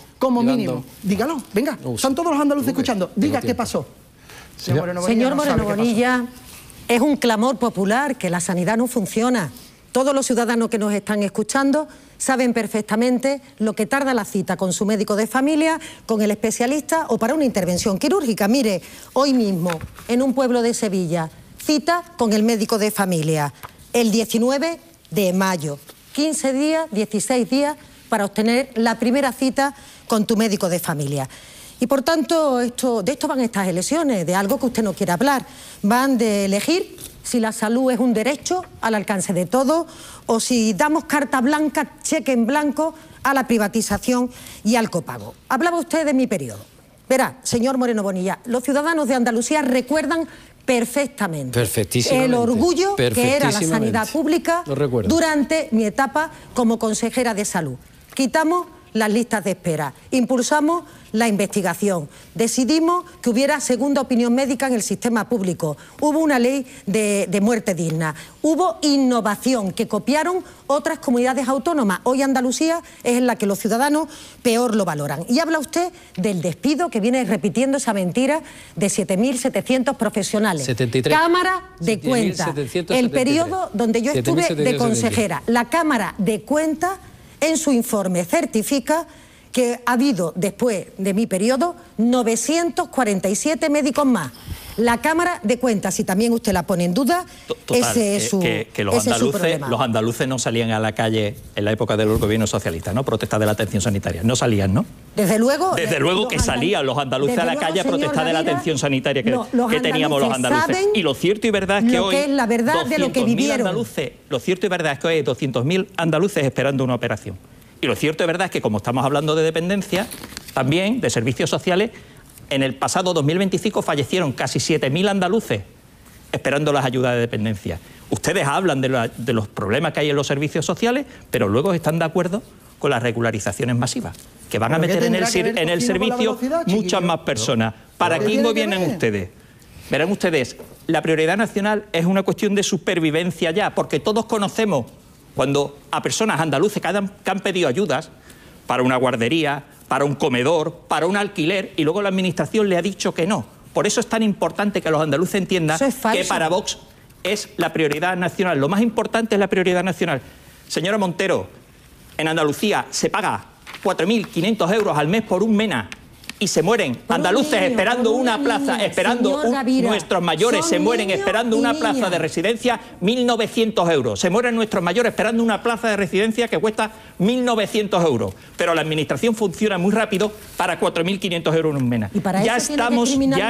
Dígalo, venga, son todos los andaluces escuchando. Diga qué pasó. Señor Moreno Bonilla, es un clamor popular que la sanidad no funciona. Todos los ciudadanos que nos están escuchando saben perfectamente lo que tarda la cita con su médico de familia, con el especialista o para una intervención quirúrgica. Mire, hoy mismo, en un pueblo de Sevilla, cita con el médico de familia, el 19 de mayo. 15 días, 16 días para obtener la primera cita con tu médico de familia. Y por tanto, de esto van estas elecciones, de algo que usted no quiere hablar. Van de elegir si la salud es un derecho al alcance de todos o si damos carta blanca, cheque en blanco a la privatización y al copago. Hablaba usted de mi periodo. Verá, señor Moreno Bonilla, los ciudadanos de Andalucía recuerdan perfectamente el orgullo que era la sanidad pública durante mi etapa como consejera de salud. Quitamos las listas de espera, impulsamos la investigación, decidimos que hubiera segunda opinión médica en el sistema público, hubo una ley de muerte digna, hubo innovación que copiaron otras comunidades autónomas. Hoy Andalucía es en la que los ciudadanos peor lo valoran. Y habla usted del despido que viene repitiendo esa mentira de 7.700 profesionales. 73. Cámara de Cuentas, el periodo donde yo estuve de consejera. La Cámara de Cuentas en su informe certifica que ha habido, después de mi periodo, 947 médicos más. La Cámara de Cuentas, si también usted la pone en duda, ese es su problema. Los andaluces no salían a la calle en la época del gobierno socialista, ¿no? Protestar de la atención sanitaria. No salían, ¿no? Desde luego que salían los andaluces a la calle a protestar de la atención sanitaria que teníamos los andaluces. Y lo cierto y verdad es que hoy... es la verdad de lo que vivieron. Lo cierto y verdad es que hoy hay 200.000 andaluces esperando una operación. Y lo cierto y verdad es que, como estamos hablando de dependencia, también de servicios sociales, en el pasado 2025 fallecieron casi 7.000 andaluces esperando las ayudas de dependencia. Ustedes hablan de los problemas que hay en los servicios sociales, pero luego están de acuerdo con las regularizaciones masivas, que van a meter en el servicio muchas más personas. ¿Para quién gobiernan ustedes? Verán ustedes, la prioridad nacional es una cuestión de supervivencia ya, porque todos conocemos cuando a personas andaluces que han pedido ayudas para una guardería, para un comedor, para un alquiler, y luego la Administración le ha dicho que no. Por eso es tan importante que los andaluces entiendan que para Vox es la prioridad nacional. Lo más importante es la prioridad nacional. Señora Montero, en Andalucía se paga 4.500 euros al mes por un MENA y se mueren andaluces esperando una plaza, nuestros mayores se mueren esperando una plaza de residencia, 1.900 euros. Se mueren nuestros mayores esperando una plaza de residencia que cuesta 1.900 euros. Pero la Administración funciona muy rápido para 4.500 euros en un MENA. Y para ya eso estamos,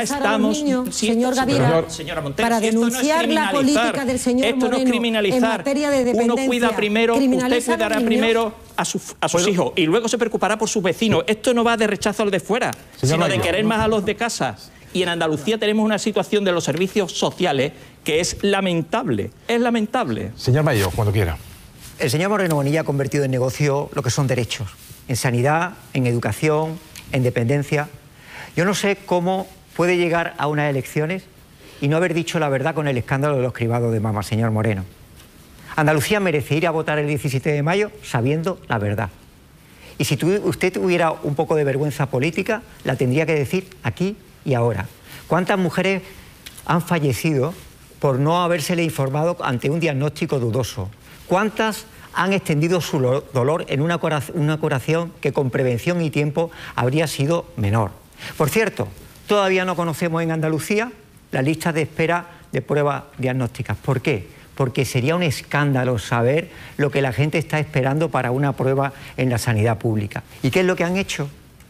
señor Gavira, señora Montero, para denunciar la política del señor Moreno, esto no es criminalizar. En materia de dependencia. Uno cuida primero, usted cuidará primero a sus hijos y luego se preocupará por sus vecinos. Esto no va de rechazo al de fuera, sino de querer más a los de casa. Y en Andalucía tenemos una situación de los servicios sociales que es lamentable. Es lamentable. Señor Mayo, cuando quiera. El señor Moreno Bonilla ha convertido en negocio lo que son derechos, en sanidad, en educación, en dependencia. Yo no sé cómo puede llegar a unas elecciones y no haber dicho la verdad con el escándalo de los cribados de mama, señor Moreno. Andalucía merece ir a votar el 17 de mayo sabiendo la verdad. Y si usted tuviera un poco de vergüenza política, la tendría que decir aquí y ahora. ¿Cuántas mujeres han fallecido por no habérsele informado ante un diagnóstico dudoso? ¿Cuántas han extendido su dolor en una curación que con prevención y tiempo habría sido menor? Por cierto, todavía no conocemos en Andalucía las listas de espera de pruebas diagnósticas. ¿Por qué? Porque sería un escándalo saber lo que la gente está esperando para una prueba en la sanidad pública. ¿Y qué es lo que han hecho?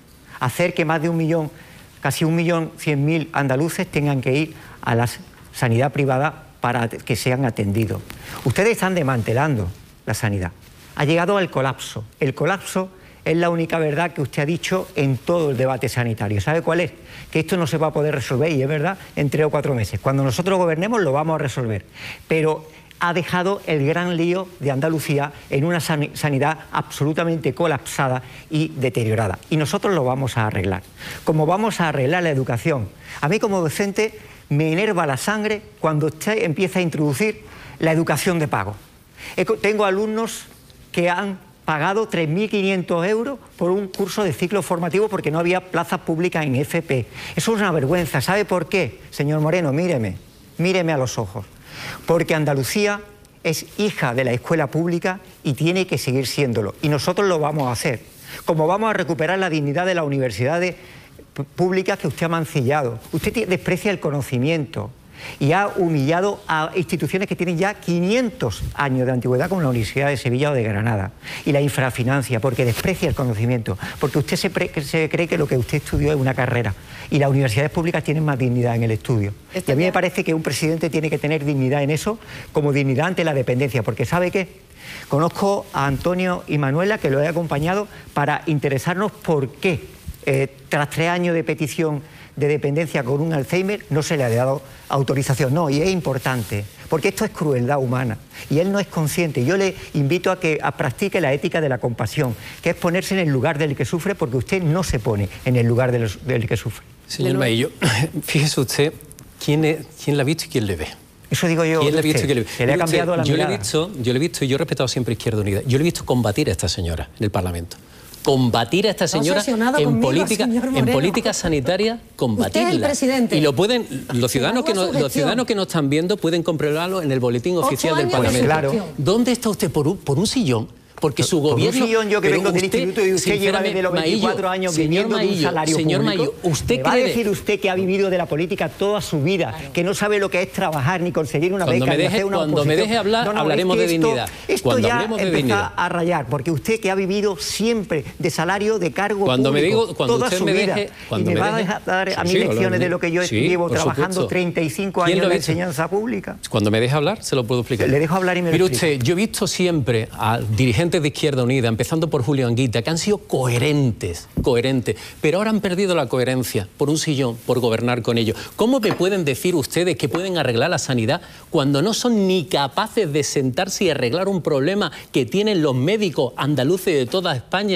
Hacer que más de 1 millón, casi 1.100.000 andaluces tengan que ir a la sanidad privada para que sean atendidos. Ustedes están desmantelando la sanidad. Ha llegado al colapso. El colapso es la única verdad que usted ha dicho en todo el debate sanitario. ¿Sabe cuál es? Que esto no se va a poder resolver, y es verdad, en 3 o 4 meses. Cuando nosotros gobernemos lo vamos a resolver. Pero ha dejado el gran lío de Andalucía en una sanidad absolutamente colapsada y deteriorada. Y nosotros lo vamos a arreglar. Como vamos a arreglar la educación. A mí como docente me enerva la sangre cuando usted empieza a introducir la educación de pago. Tengo alumnos que han pagado 3.500 euros por un curso de ciclo formativo porque no había plazas públicas en FP. Eso es una vergüenza. ¿Sabe por qué? Señor Moreno, míreme a los ojos. Porque Andalucía es hija de la escuela pública y tiene que seguir siéndolo. Y nosotros lo vamos a hacer. Como vamos a recuperar la dignidad de las universidades públicas que usted ha mancillado. Usted desprecia el conocimiento y ha humillado a instituciones que tienen ya 500 años de antigüedad, como la Universidad de Sevilla o de Granada, y la infrafinancia, porque desprecia el conocimiento, porque usted se cree que lo que usted estudió es una carrera, y las universidades públicas tienen más dignidad en el estudio. Y a mí me parece que un presidente tiene que tener dignidad en eso, como dignidad ante la dependencia, porque ¿sabe qué? Conozco a Antonio y Manuela, que lo he acompañado, para interesarnos por qué, tras 3 años de petición de dependencia con un Alzheimer, no se le ha dado autorización. No, y es importante, porque esto es crueldad humana y él no es consciente. Yo le invito a que practique la ética de la compasión, que es ponerse en el lugar del que sufre, porque usted no se pone en el lugar del que sufre. Señor Maillo, fíjese usted quién la ha visto y quién le ve. Eso digo yo. ¿Quién la ha visto y quién le ve? Que le ha cambiado la mirada. Yo le he visto y yo he respetado siempre Izquierda Unida. Yo le he visto combatir a esta señora en el Parlamento. Combatir a esta señora en política sanitaria, combatirla. Usted es el presidente. Y lo pueden, los ciudadanos que nos están viendo pueden comprobarlo en el boletín oficial del Parlamento. Claro. ¿Dónde está usted por un sillón? Porque su gobierno... Por un sillón, yo que vengo del instituto y usted lleva desde los 24 años viviendo de un salario público. Señor Maillo, ¿usted va a decir usted que ha vivido de la política toda su vida, que no sabe lo que es trabajar ni conseguir una beca ni hacer una oposición? Cuando me deje hablar, hablaremos de dignidad. Esto ya empieza a rayar, porque usted que ha vivido siempre de salario, de cargo público, toda su vida, y me va a dar a mí lecciones de lo que yo llevo trabajando 35 años en la enseñanza pública. Cuando me deje hablar, se lo puedo explicar. Le dejo hablar y me lo explica. Mire usted, yo he visto siempre a dirigentes de Izquierda Unida, empezando por Julio Anguita, que han sido coherentes, pero ahora han perdido la coherencia por un sillón, por gobernar con ellos. ¿Cómo me pueden decir ustedes que pueden arreglar la sanidad cuando no son ni capaces de sentarse y arreglar un problema que tienen los médicos andaluces de toda España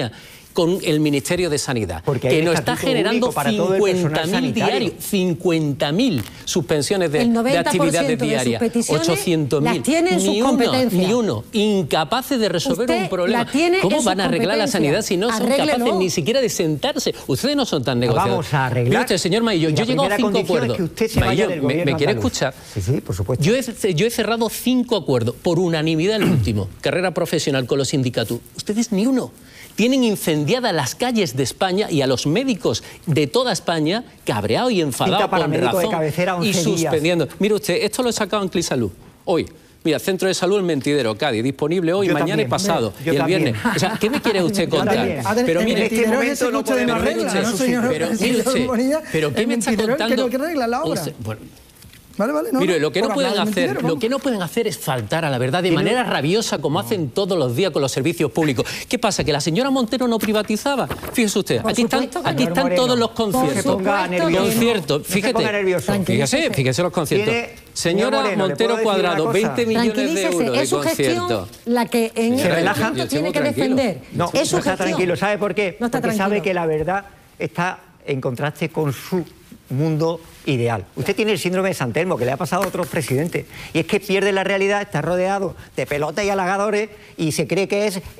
con el Ministerio de Sanidad, que nos está generando 50.000 diarios, 50.000 suspensiones de actividades diarias, 800.000, ni uno, incapaces de resolver un problema. ¿Cómo van a arreglar la sanidad si no son capaces ni siquiera de sentarse? Ustedes no son tan negociadores. Vamos a arreglar. Mire usted, señor Maillo, yo he llegado a 5 acuerdos. ¿Me quiere escuchar? Sí, por supuesto. Yo he cerrado 5 acuerdos, por unanimidad el último, carrera profesional con los sindicatos. Ustedes ni uno. Tienen incendiadas las calles de España y a los médicos de toda España cabreados y enfadados con razón y suspendiendo. Mire usted, esto lo he sacado en ClíSalud hoy. Mira, Centro de Salud El Mentidero, Cádiz, disponible hoy, mañana y pasado, y el viernes. O sea, ¿qué me quiere usted contar? Pero mire, en este momento no podemos arreglar. Pero ¿qué me está contando? Bueno, Vale, mire, lo que no pueden hacer es faltar a la verdad de manera rabiosa como hacen todos los días con los servicios públicos. ¿Qué pasa? ¿Que la señora Montero no privatizaba? Fíjese usted, aquí están todos los conciertos. Fíjese los conciertos. Señora Montero Cuadrado, 20 millones de euros de conciertos. La que en este momento tiene que defender. No está tranquilo. ¿Sabe por qué? Porque sabe que la verdad está en contraste con su mundo ideal. Usted tiene el síndrome de San Telmo, que le ha pasado a otros presidentes, y es que pierde la realidad, está rodeado de pelotas y halagadores y se cree que es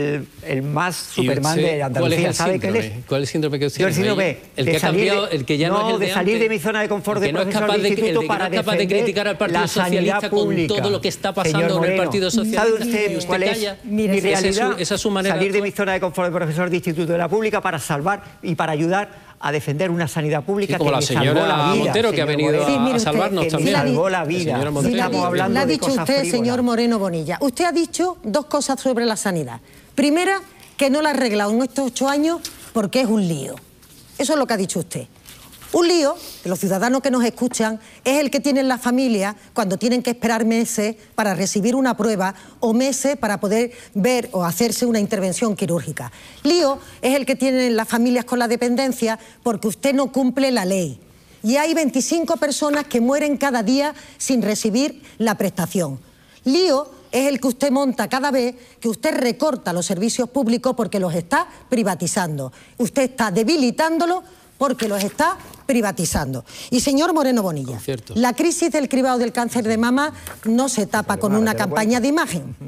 el más Superman de Andalucía. ¿Sabe qué es? ¿Cuál es el síndrome que usted tiene? El síndrome el que ha cambiado, el que ya no es el de salir de mi zona de confort de profesor de instituto para capaz de criticar al Partido Socialista con todo lo que está pasando en el Partido Socialista. ¿Sabe usted cuál es mi realidad? Esa es su manera. Salir de mi zona de confort de profesor de instituto de la pública para salvar y para ayudar a defender una sanidad pública como que la señora Montero, que ha venido a salvarnos también. Salvó la vida. Estamos hablando de cosas frívolas. Usted, señor Moreno Bonilla, usted ha dicho 2 cosas sobre la sanidad. Primera, que no la ha arreglado en estos 8 años porque es un lío. Eso es lo que ha dicho usted. Un lío, que los ciudadanos que nos escuchan, es el que tienen las familias cuando tienen que esperar meses para recibir una prueba o meses para poder ver o hacerse una intervención quirúrgica. Lío es el que tienen las familias con la dependencia porque usted no cumple la ley. Y hay 25 personas que mueren cada día sin recibir la prestación. Lío es el que usted monta cada vez que usted recorta los servicios públicos porque los está privatizando. Usted está debilitándolos porque los está privatizando. Y señor Moreno Bonilla, la crisis del cribado del cáncer de mama no se tapa con una campaña de imagen.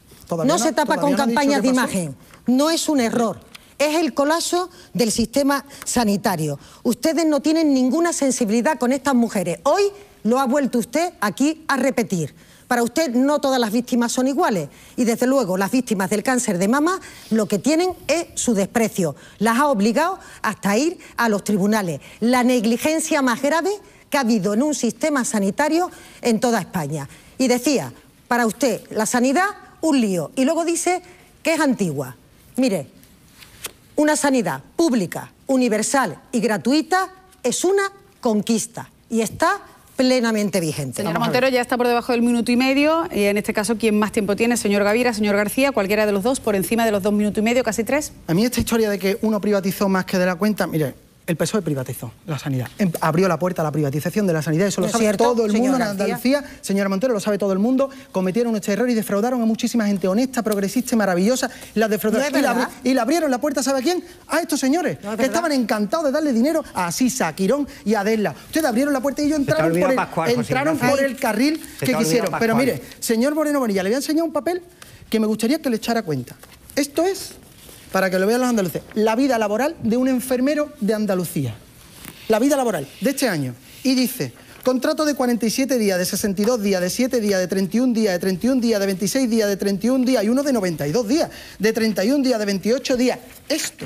No se tapa con campañas de imagen. No es un error. Es el colapso del sistema sanitario. Ustedes no tienen ninguna sensibilidad con estas mujeres. Hoy lo ha vuelto usted aquí a repetir. Para usted no todas las víctimas son iguales y desde luego las víctimas del cáncer de mama lo que tienen es su desprecio. Las ha obligado hasta ir a los tribunales. La negligencia más grave que ha habido en un sistema sanitario en toda España. Y decía, para usted la sanidad un lío y luego dice que es antigua. Mire, una sanidad pública, universal y gratuita es una conquista y está plenamente vigente. Señora Montero, ya está por debajo del minuto y medio y en este caso, ¿quién más tiempo tiene? Señor Gavira, señor García, cualquiera de los dos, por encima de los 2 minutos y medio, casi 3. A mí esta historia de que uno privatizó más que de la cuenta, mire, el PSOE privatizó la sanidad, abrió la puerta a la privatización de la sanidad, eso lo sabe todo el mundo en Andalucía, señora Montero, lo sabe todo el mundo, cometieron este error y defraudaron a muchísima gente honesta, progresista y maravillosa, las defraudaron y le abrieron la puerta, ¿sabe a quién? A estos señores, que estaban encantados de darle dinero a Sisa, a Quirón y a Adela. Ustedes abrieron la puerta y ellos entraron por el carril que quisieron. Pero mire, señor Moreno Bonilla, le voy a enseñar un papel que me gustaría que le echara cuenta. Esto es, para que lo vean los andaluces, la vida laboral de un enfermero de Andalucía. La vida laboral de este año. Y dice, contrato de 47 días, de 62 días, de 7 días, de 31 días, de 31 días, de 26 días, de 31 días y uno de 92 días, de 31 días, de 28 días. Esto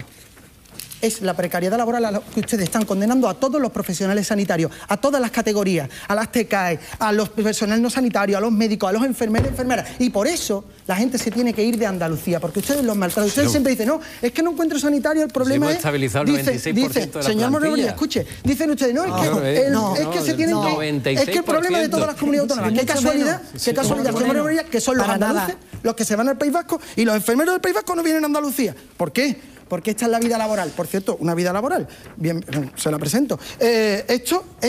es la precariedad laboral a la que ustedes están condenando a todos los profesionales sanitarios, a todas las categorías, a las TCAE, a los personal no sanitarios, a los médicos, a los enfermeros y enfermeras. Y por eso la gente se tiene que ir de Andalucía, porque ustedes los maltratan. Ustedes siempre dicen, no, es que no encuentro sanitario, el problema es... Dice, señor Moreno Bonilla, escuche, dicen ustedes, no, es que se tienen que... Es que el problema de todas las comunidades autónomas, qué casualidad, señor Moreno Bonilla, que son los andaluces los que se van al País Vasco y los enfermeros del País Vasco no vienen a Andalucía. ¿Por qué? Porque esta es la vida laboral. Por cierto, una vida laboral. Bien, se la presento. Esto es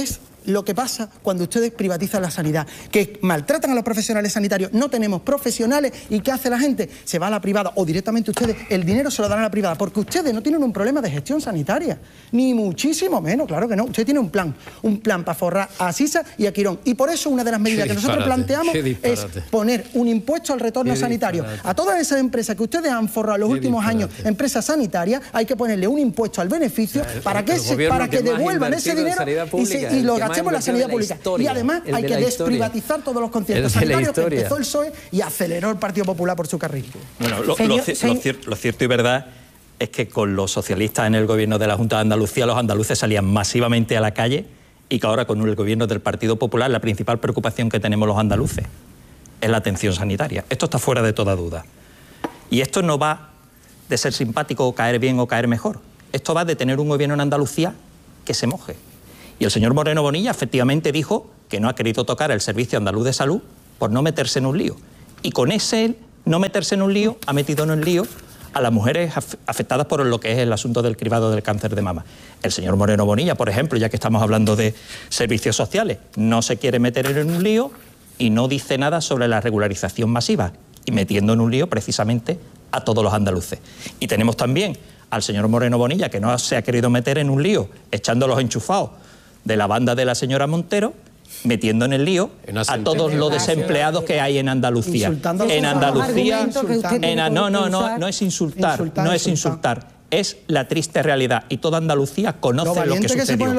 lo que pasa cuando ustedes privatizan la sanidad, que maltratan a los profesionales sanitarios, no tenemos profesionales, ¿y qué hace la gente? Se va a la privada, o directamente ustedes el dinero se lo dan a la privada, porque ustedes no tienen un problema de gestión sanitaria, ni muchísimo menos, claro que no. Usted tiene un plan para forrar a Sisa y a Quirón, y por eso una de las medidas que nosotros planteamos es poner un impuesto al retorno sanitario. A todas esas empresas que ustedes han forrado en los últimos años, empresas sanitarias, hay que ponerle un impuesto al beneficio para que devuelvan ese dinero y lo gastemos en la sanidad pública. Y además hay que desprivatizar todos los conciertos sanitarios que empezó el PSOE y aceleró el Partido Popular por su carril. Bueno, lo cierto y verdad es que con los socialistas en el gobierno de la Junta de Andalucía, los andaluces salían masivamente a la calle, y que ahora con el gobierno del Partido Popular la principal preocupación que tenemos los andaluces es la atención sanitaria. Esto está fuera de toda duda. Y esto no va de ser simpático o caer bien o caer mejor. Esto va de tener un gobierno en Andalucía que se moje. Y el señor Moreno Bonilla efectivamente dijo que no ha querido tocar el Servicio Andaluz de Salud por no meterse en un lío. Y con ese no meterse en un lío, ha metido en un lío a las mujeres afectadas por lo que es el asunto del cribado del cáncer de mama. El señor Moreno Bonilla, por ejemplo, ya que estamos hablando de servicios sociales, no se quiere meter en un lío y no dice nada sobre la regularización masiva, y metiendo en un lío precisamente a todos los andaluces. Y tenemos también al señor Moreno Bonilla, que no se ha querido meter en un lío echando los enchufados de la banda de la señora Montero, metiendo en el lío a todos los desempleados que hay en Andalucía. En Andalucía, no es insultar, no es insultar, es la triste realidad, y toda Andalucía conoce lo que sucedió.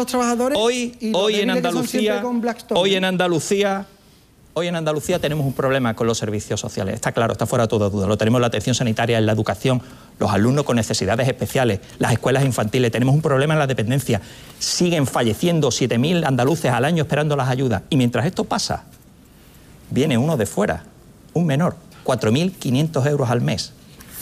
Hoy en Andalucía tenemos un problema con los servicios sociales, está claro, está fuera de toda duda. Lo tenemos en la atención sanitaria, en la educación, los alumnos con necesidades especiales, las escuelas infantiles, tenemos un problema en la dependencia. Siguen falleciendo 7.000 andaluces al año esperando las ayudas. Y mientras esto pasa, viene uno de fuera, un menor, 4.500 euros al mes.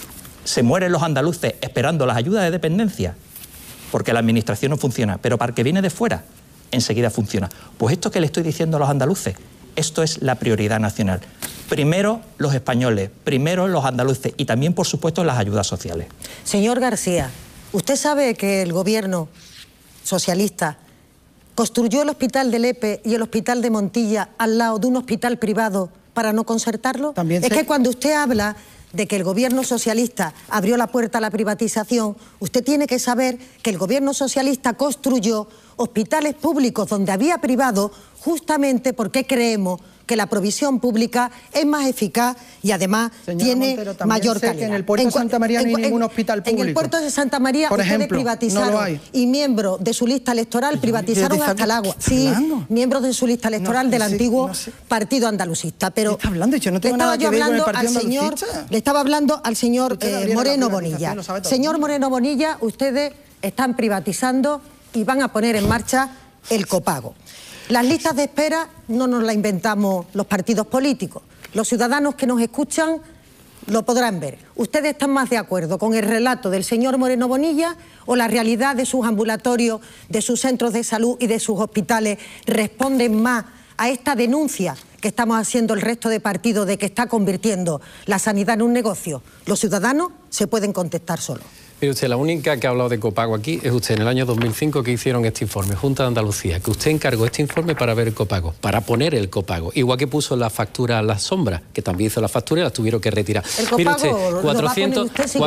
Se mueren los andaluces esperando las ayudas de dependencia porque la administración no funciona, pero para el que viene de fuera, enseguida funciona. Pues esto que le estoy diciendo a los andaluces, esto es la prioridad nacional. Primero los españoles, primero los andaluces y también, por supuesto, las ayudas sociales. Señor García, ¿usted sabe que el gobierno socialista construyó el hospital de Lepe y el hospital de Montilla al lado de un hospital privado para no concertarlo? Es que cuando usted habla de que el gobierno socialista abrió la puerta a la privatización, usted tiene que saber que el gobierno socialista construyó hospitales públicos donde había privado justamente porque creemos que la provisión pública es más eficaz y además tiene mayor calidad. Que en el puerto de Santa María no hay ningún hospital público. En el puerto de Santa María ustedes privatizaron y miembros de su lista electoral privatizaron hasta el agua. Sí, miembros de su lista electoral del antiguo partido andalucista. Pero ¿qué está hablando? Yo no tengo nada que ver con el partido andalucista. Le estaba hablando al señor Moreno Bonilla. Señor Moreno Bonilla, ustedes están privatizando y van a poner en marcha el copago. Las listas de espera no nos las inventamos los partidos políticos. Los ciudadanos que nos escuchan lo podrán ver. ¿Ustedes están más de acuerdo con el relato del señor Moreno Bonilla o la realidad de sus ambulatorios, de sus centros de salud y de sus hospitales responden más a esta denuncia que estamos haciendo el resto de partidos de que está convirtiendo la sanidad en un negocio? Los ciudadanos se pueden contestar solos. Mire usted, la única que ha hablado de copago aquí es usted en el año 2005 que hicieron este informe, Junta de Andalucía, que usted encargó este informe para ver el copago, para poner el copago, igual que puso la factura a las sombras, que también hizo la factura y las tuvieron que retirar. El copago, mire usted,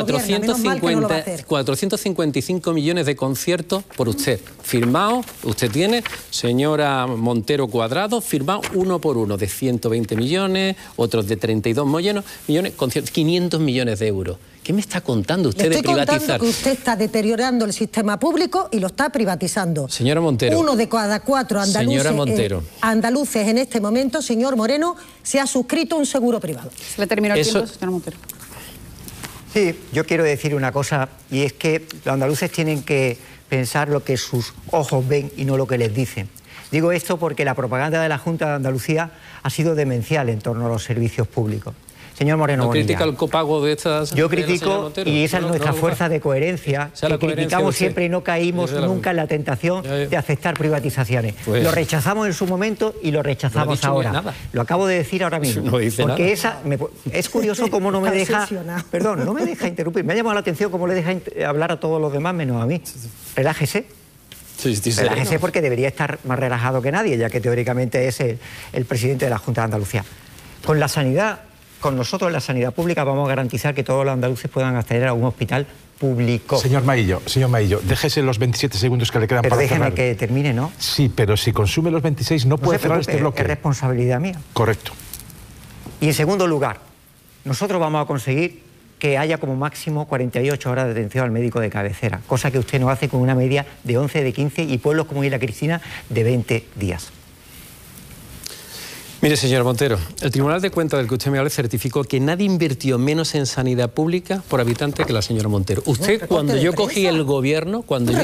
455 millones de conciertos por usted, firmado, usted tiene, señora Montero Cuadrado, firmado uno por uno, de 120 millones, otros de 32 millones, conciertos, 500 millones de euros. ¿Qué me está contando usted de privatizar? Estoy contando que usted está deteriorando el sistema público y lo está privatizando. Señora Montero. Uno de cada 4 andaluces en este momento, señor Moreno, se ha suscrito a un seguro privado. Se le terminó el tiempo, señora Montero. Sí, yo quiero decir una cosa, y es que los andaluces tienen que pensar lo que sus ojos ven y no lo que les dicen. Digo esto porque la propaganda de la Junta de Andalucía ha sido demencial en torno a los servicios públicos. Señor Moreno Bonilla, critica el copago de estas... Yo critico, y esa es nuestra fuerza de coherencia, que criticamos siempre y no caímos nunca en la tentación de aceptar privatizaciones. Pues, lo rechazamos en su momento y lo rechazamos ahora. Lo acabo de decir ahora mismo. No dice porque nada. Es curioso cómo no me deja... Perdón, no me deja interrumpir. Me ha llamado la atención cómo le deja hablar a todos los demás menos a mí. Relájese. Relájese porque debería estar más relajado que nadie, ya que teóricamente es el presidente de la Junta de Andalucía. Con la sanidad, con nosotros en la sanidad pública vamos a garantizar que todos los andaluces puedan acceder a un hospital público. Señor Maillo, déjese los 27 segundos que le quedan pero para cerrar. Déjeme que termine, ¿no? Sí, pero si consume los 26 no puede cerrar este bloque. Es responsabilidad mía. Correcto. Y en segundo lugar, nosotros vamos a conseguir que haya como máximo 48 horas de atención al médico de cabecera, cosa que usted no hace con una media de 11, de 15 y pueblos como Isla Cristina de 20 días. Mire, señor Montero, el Tribunal de Cuentas del que usted me habla certificó que nadie invirtió menos en sanidad pública por habitante que la señora Montero. Usted, cuando yo cogí el gobierno,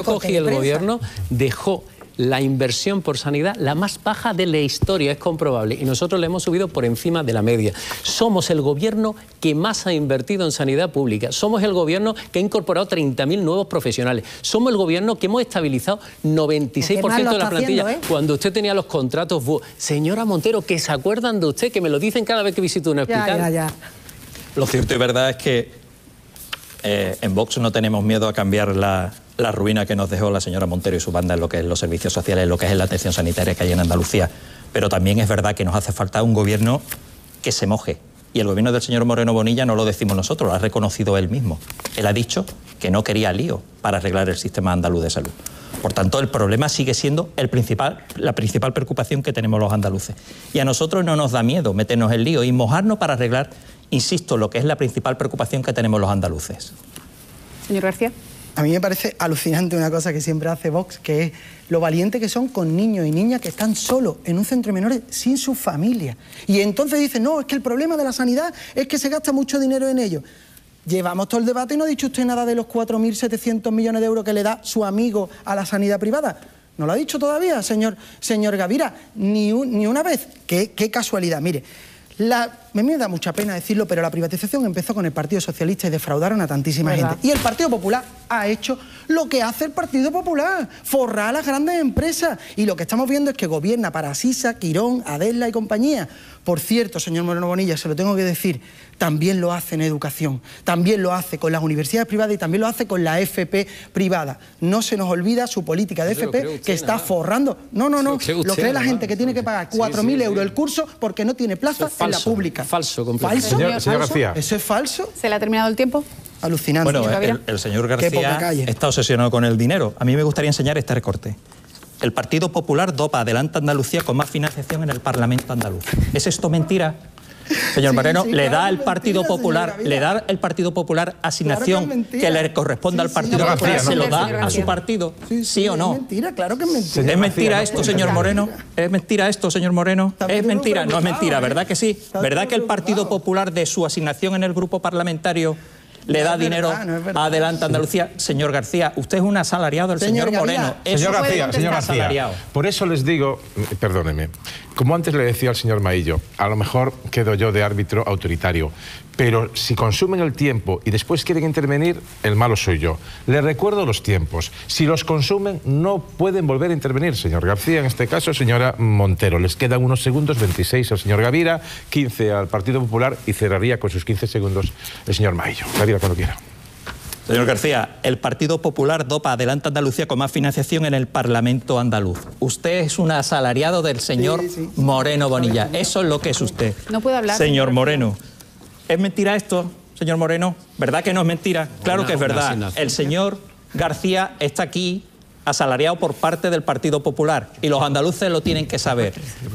dejó la inversión por sanidad la más baja de la historia, es comprobable, y nosotros la hemos subido por encima de la media. Somos el gobierno que más ha invertido en sanidad pública, somos el gobierno que ha incorporado 30.000 nuevos profesionales, somos el gobierno que hemos estabilizado 96% de la plantilla, cuando usted tenía los contratos. Señora Montero, que se acuerdan de usted, que me lo dicen cada vez que visito un hospital. Lo cierto y verdad es que en Vox no tenemos miedo a cambiar la ruina que nos dejó la señora Montero y su banda en lo que es los servicios sociales, en lo que es la atención sanitaria que hay en Andalucía. Pero también es verdad que nos hace falta un gobierno que se moje. Y el gobierno del señor Moreno Bonilla no lo decimos nosotros, lo ha reconocido él mismo. Él ha dicho que no quería lío para arreglar el sistema andaluz de salud. Por tanto, el problema sigue siendo la principal preocupación que tenemos los andaluces. Y a nosotros no nos da miedo meternos en lío y mojarnos para arreglar, insisto, lo que es la principal preocupación que tenemos los andaluces. Señor García. A mí me parece alucinante una cosa que siempre hace Vox, que es lo valiente que son con niños y niñas que están solos en un centro de menores sin su familia. Y entonces dicen, no, es que el problema de la sanidad es que se gasta mucho dinero en ello. Llevamos todo el debate y no ha dicho usted nada de los 4.700 millones de euros que le da su amigo a la sanidad privada. ¿No lo ha dicho todavía, señor Gavira? Ni una vez. Qué casualidad. Mire, me da mucha pena decirlo, pero la privatización empezó con el Partido Socialista y defraudaron a tantísima gente. Y el Partido Popular ha hecho lo que hace el Partido Popular, forrar a las grandes empresas. Y lo que estamos viendo es que gobierna para Sisa, Quirón, Adela y compañía. Por cierto, señor Moreno Bonilla, se lo tengo que decir, también lo hace en educación, también lo hace con las universidades privadas y también lo hace con la FP privada. No se nos olvida su política de FP que está forrando. No. Lo cree la gente que tiene que pagar 4.000 euros el curso porque no tiene plaza en la pública. Falso, completamente. ¿Falso? Señor García. ¿Eso es falso? ¿Se le ha terminado el tiempo? Alucinante. Bueno, el señor García está obsesionado con el dinero. A mí me gustaría enseñar este recorte. El Partido Popular dopa Adelante Andalucía con más financiación en el Parlamento andaluz. ¿Es esto mentira? Señor Moreno, ¿le da el Partido Popular asignación que le corresponde al Partido Popular? ¿Se lo da a su partido? ¿Sí o no? Es mentira, claro que es mentira. ¿Es mentira esto, señor Moreno? ¿Es mentira esto, señor Moreno? Es mentira, no es mentira, ¿verdad que sí? ¿Verdad que el Partido Popular de su asignación en el grupo parlamentario le da dinero a Adelante Andalucía? Señor García, usted es un asalariado del señor Moreno. Señor García, por eso les digo, perdóneme, como antes le decía al señor Maillo, a lo mejor quedo yo de árbitro autoritario, pero si consumen el tiempo y después quieren intervenir, el malo soy yo. Les recuerdo los tiempos. Si los consumen, no pueden volver a intervenir, señor García, en este caso, señora Montero. Les quedan unos segundos, 26 al señor Gavira, 15 al Partido Popular y cerraría con sus 15 segundos el señor Maillo. Gavira, cuando quiera. Señor García, el Partido Popular dopa Adelante Andalucía con más financiación en el Parlamento andaluz. Usted es un asalariado del señor Moreno Bonilla. Eso es lo que es usted. No puedo hablar. Señor Moreno, ¿es mentira esto, señor Moreno? ¿Verdad que no es mentira? Claro que es verdad. El señor García está aquí asalariado por parte del Partido Popular y los andaluces lo tienen que saber.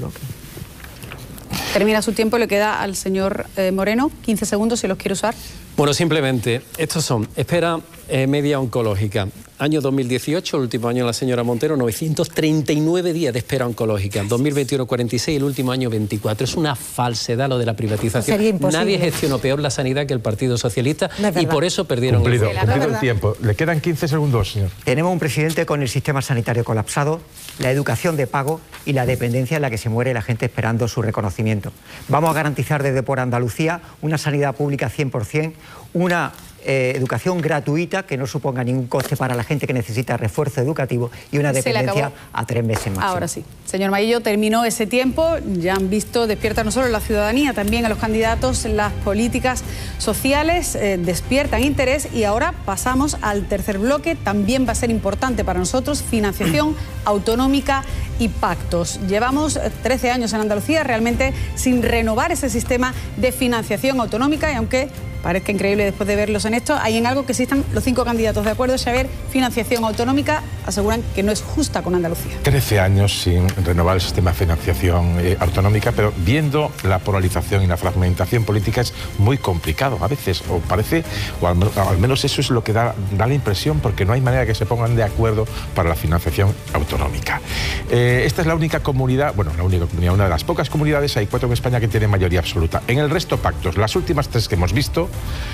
Termina su tiempo, le queda al señor Moreno 15 segundos si los quiere usar. Bueno, simplemente, estos son espera media oncológica. Año 2018, el último año de la señora Montero, 939 días de espera oncológica. 2021, 46, el último año, 24. Es una falsedad lo de la privatización. Nadie gestionó peor la sanidad que el Partido Socialista y por eso perdieron cumplido el tiempo. Le quedan 15 segundos, señor. Tenemos un presidente con el sistema sanitario colapsado, la educación de pago y la dependencia en la que se muere la gente esperando su reconocimiento. Vamos a garantizar desde por Andalucía una sanidad pública 100%, una educación gratuita que no suponga ningún coste para la gente que necesita refuerzo educativo y una dependencia a 3 meses máximo. Ahora sí. Señor Maillo, terminó ese tiempo. Ya han visto, despierta no solo la ciudadanía, también a los candidatos, las políticas sociales despiertan interés y ahora pasamos al tercer bloque. También va a ser importante para nosotros financiación autonómica y pactos. Llevamos 13 años en Andalucía realmente sin renovar ese sistema de financiación autonómica y aunque parezca increíble después de verlos en esto, hay en algo que existan los 5 candidatos de acuerdo, es saber financiación autonómica, aseguran que no es justa con Andalucía. 13 años sin renovar el sistema de financiación autonómica, pero viendo la polarización y la fragmentación política es muy complicado a veces, o parece, o al menos eso es lo que da la impresión, porque no hay manera que se pongan de acuerdo para la financiación autonómica. Esta es la única comunidad, bueno, la única comunidad, una de las pocas comunidades, hay 4 en España que tienen mayoría absoluta. En el resto pactos, las últimas 3 que hemos visto,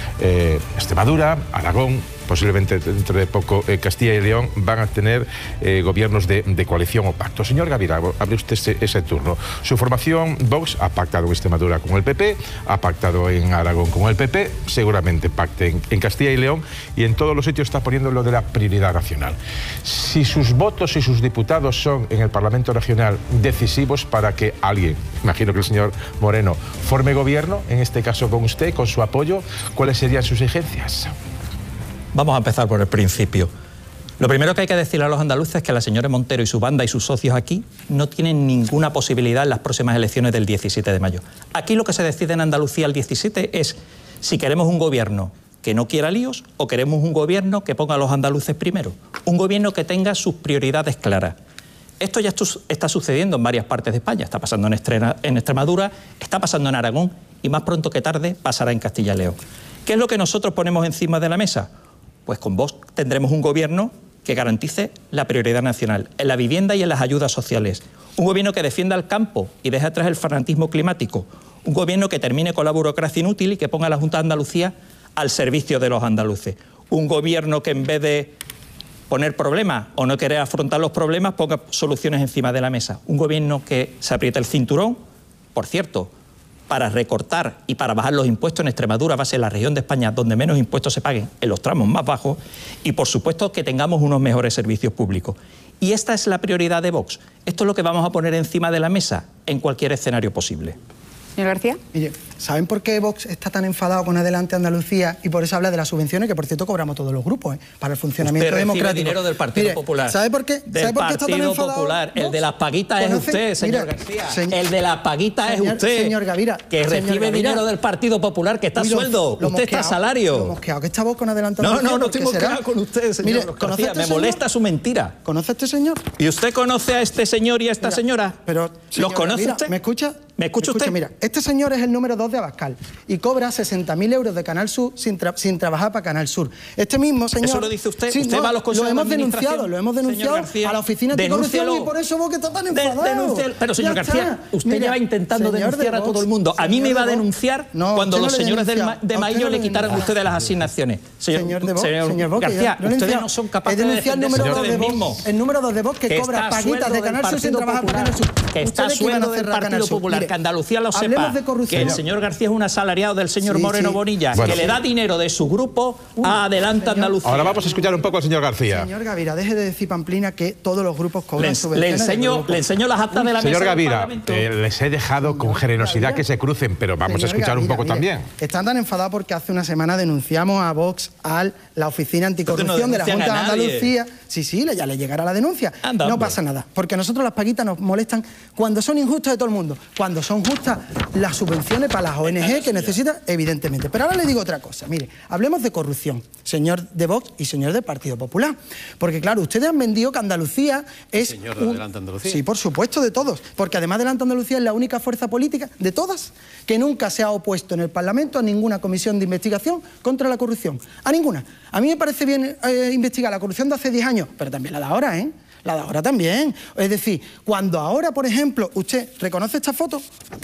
Extremadura, Aragón, posiblemente dentro de poco Castilla y León, van a tener gobiernos de coalición o pacto. Señor Gavira, abre usted ese turno. Su formación, Vox, ha pactado en Extremadura con el PP, ha pactado en Aragón con el PP, seguramente pacte en Castilla y León y en todos los sitios está poniendo lo de la prioridad nacional. Si sus votos y sus diputados son en el Parlamento Regional decisivos para que alguien, imagino que el señor Moreno, forme gobierno, en este caso con usted, con su apoyo, ¿cuáles serían sus exigencias? Vamos a empezar por el principio. Lo primero que hay que decirle a los andaluces es que la señora Montero y su banda y sus socios aquí no tienen ninguna posibilidad en las próximas elecciones del 17 de mayo. Aquí lo que se decide en Andalucía el 17 es si queremos un gobierno que no quiera líos o queremos un gobierno que ponga a los andaluces primero. Un gobierno que tenga sus prioridades claras. Esto ya está sucediendo en varias partes de España. Está pasando en Extremadura, está pasando en Aragón y más pronto que tarde pasará en Castilla y León. ¿Qué es lo que nosotros ponemos encima de la mesa? Pues con Vox tendremos un gobierno que garantice la prioridad nacional en la vivienda y en las ayudas sociales. Un gobierno que defienda el campo y deje atrás el fanatismo climático. Un gobierno que termine con la burocracia inútil y que ponga a la Junta de Andalucía al servicio de los andaluces. Un gobierno que en vez de poner problemas o no querer afrontar los problemas, ponga soluciones encima de la mesa. Un gobierno que se apriete el cinturón, por cierto, para recortar y para bajar los impuestos en Extremadura va a ser la región de España donde menos impuestos se paguen, en los tramos más bajos, y por supuesto que tengamos unos mejores servicios públicos. Y esta es la prioridad de Vox. Esto es lo que vamos a poner encima de la mesa en cualquier escenario posible. Señor García. Mire, ¿saben por qué Vox está tan enfadado con Adelante Andalucía y por eso habla de las subvenciones, que por cierto cobramos todos los grupos, para el funcionamiento democrático? Usted recibe dinero del Partido Popular. ¿Sabe por qué? Del Partido Popular. El de las paguitas es usted, señor García. El de las paguitas es usted. Señor Gavira. Que recibe dinero del Partido Popular, que está a sueldo. Usted está a salario. Lo mosqueado que está Vox con Adelante Andalucía. No estoy mosqueado con usted, señor García. Me molesta su mentira. ¿Conoce a este señor? ¿Y usted conoce a este señor y a esta señora? Pero, ¿los conoce usted? ¿Me escucha? ¿Me escucha usted? Mira, este señor es el número 2 de Abascal y cobra 60.000 euros de Canal Sur sin trabajar para Canal Sur. Este mismo señor... ¿Eso lo dice usted? Sí, ¿Usted va a los consejos de administración? Lo hemos denunciado a la Oficina Anticorrupción y por eso vos que está tan enfadado. Pero, señor García, usted lleva intentando denunciar a todo el mundo. A mí me iba a denunciar cuando los señores de Maillo le quitaran a ustedes las asignaciones. Señor García, ustedes no son capaces de defenderse del mismo. El número 2 de Vox que cobra paguitas de Canal Sur sin trabajar para Canal Sur. Que está a sueldo del Partido Popular, que Andalucía lo sepa, que el señor García es un asalariado del señor Moreno Bonilla, que le da dinero de su grupo a Adelante Andalucía. Ahora vamos a escuchar un poco al señor García. Señor Gavira, deje de decir pamplina que todos los grupos cobran subvenciones. Le enseño las actas de la mesa. Señor Gavira, les he dejado con generosidad que se crucen, pero vamos a escuchar un poco también. Están tan enfadados porque hace una semana denunciamos a Vox a la Oficina Anticorrupción de la Junta de Andalucía. Sí, ya le llegará la denuncia. No pasa nada, porque a nosotros las paguitas nos molestan cuando son injustas de todo el mundo, cuando son justas las subvenciones para las ONG que necesitan, evidentemente. Pero ahora le digo otra cosa. Mire, hablemos de corrupción, señor de Vox y señor del Partido Popular. Porque claro, ustedes han vendido que Andalucía es... Señor de Adelante Andalucía. Sí, por supuesto, de todos. Porque además Adelante Andalucía es la única fuerza política de todas que nunca se ha opuesto en el Parlamento a ninguna comisión de investigación contra la corrupción. A ninguna. A mí me parece bien investigar la corrupción de hace 10 años, pero también la de ahora, ¿eh? La de ahora también. Es decir, cuando ahora, por ejemplo, usted reconoce esta foto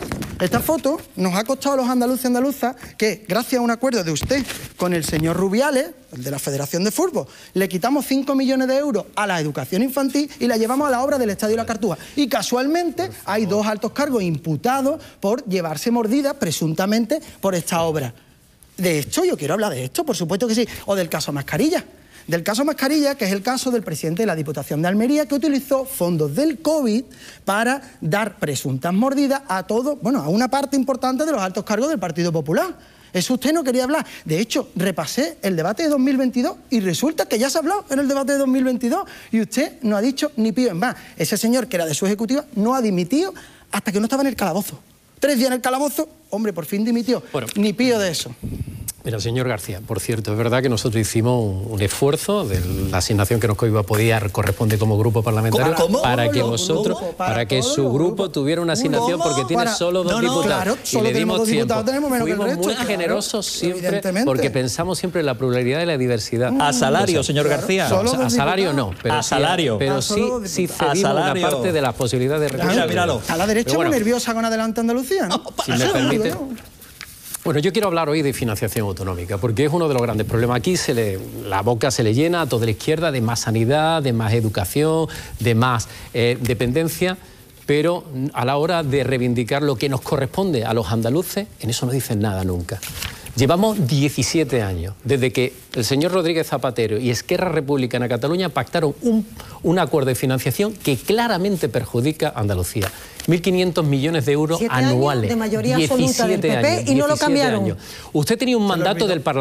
nos ha costado a los andaluces y andaluzas que, gracias a un acuerdo de usted con el señor Rubiales, el de la Federación de Fútbol, le quitamos 5 millones de euros a la educación infantil y la llevamos a la obra del Estadio La Cartuja. Y casualmente hay 2 altos cargos imputados por llevarse mordida, presuntamente, por esta obra. De hecho, yo quiero hablar de esto, por supuesto que sí, o del caso Mascarilla. Del caso Mascarilla, que es el caso del presidente de la Diputación de Almería, que utilizó fondos del COVID para dar presuntas mordidas a todo, bueno, a una parte importante de los altos cargos del Partido Popular. Eso usted no quería hablar. De hecho, repasé el debate de 2022 y resulta que ya se habló en el debate de 2022 y usted no ha dicho ni pío en más. Ese señor, que era de su ejecutiva, no ha dimitido hasta que no estaba en el calabozo. 3 días en el calabozo, hombre, por fin dimitió. Bueno, ni pío de eso. Mira, señor García, por cierto, es verdad que nosotros hicimos un esfuerzo de la asignación que nos corresponde como grupo parlamentario para que vosotros, para que su grupo tuviera una asignación porque tiene solo 2 diputados. Claro, y le dimos tiempo. Fuimos muy generosos siempre porque pensamos siempre en la pluralidad y la diversidad. A salario, señor García. A salario no, pero a salario. Pero sí cedimos una parte de las posibilidades de recursos. Míralo. A la derecha muy nerviosa con Adelante Andalucía, ¿no? Si me permite. Bueno, yo quiero hablar hoy de financiación autonómica, porque es uno de los grandes problemas. Aquí la boca se le llena a toda la izquierda de más sanidad, de más educación, de más dependencia, pero a la hora de reivindicar lo que nos corresponde a los andaluces, en eso no dicen nada nunca. Llevamos 17 años desde que el señor Rodríguez Zapatero y Esquerra Republicana Cataluña pactaron un acuerdo de financiación que claramente perjudica a Andalucía. 1.500 millones de euros anuales. De mayoría absoluta del PP y no lo cambiaron. Usted tenía un mandato del Parlamento.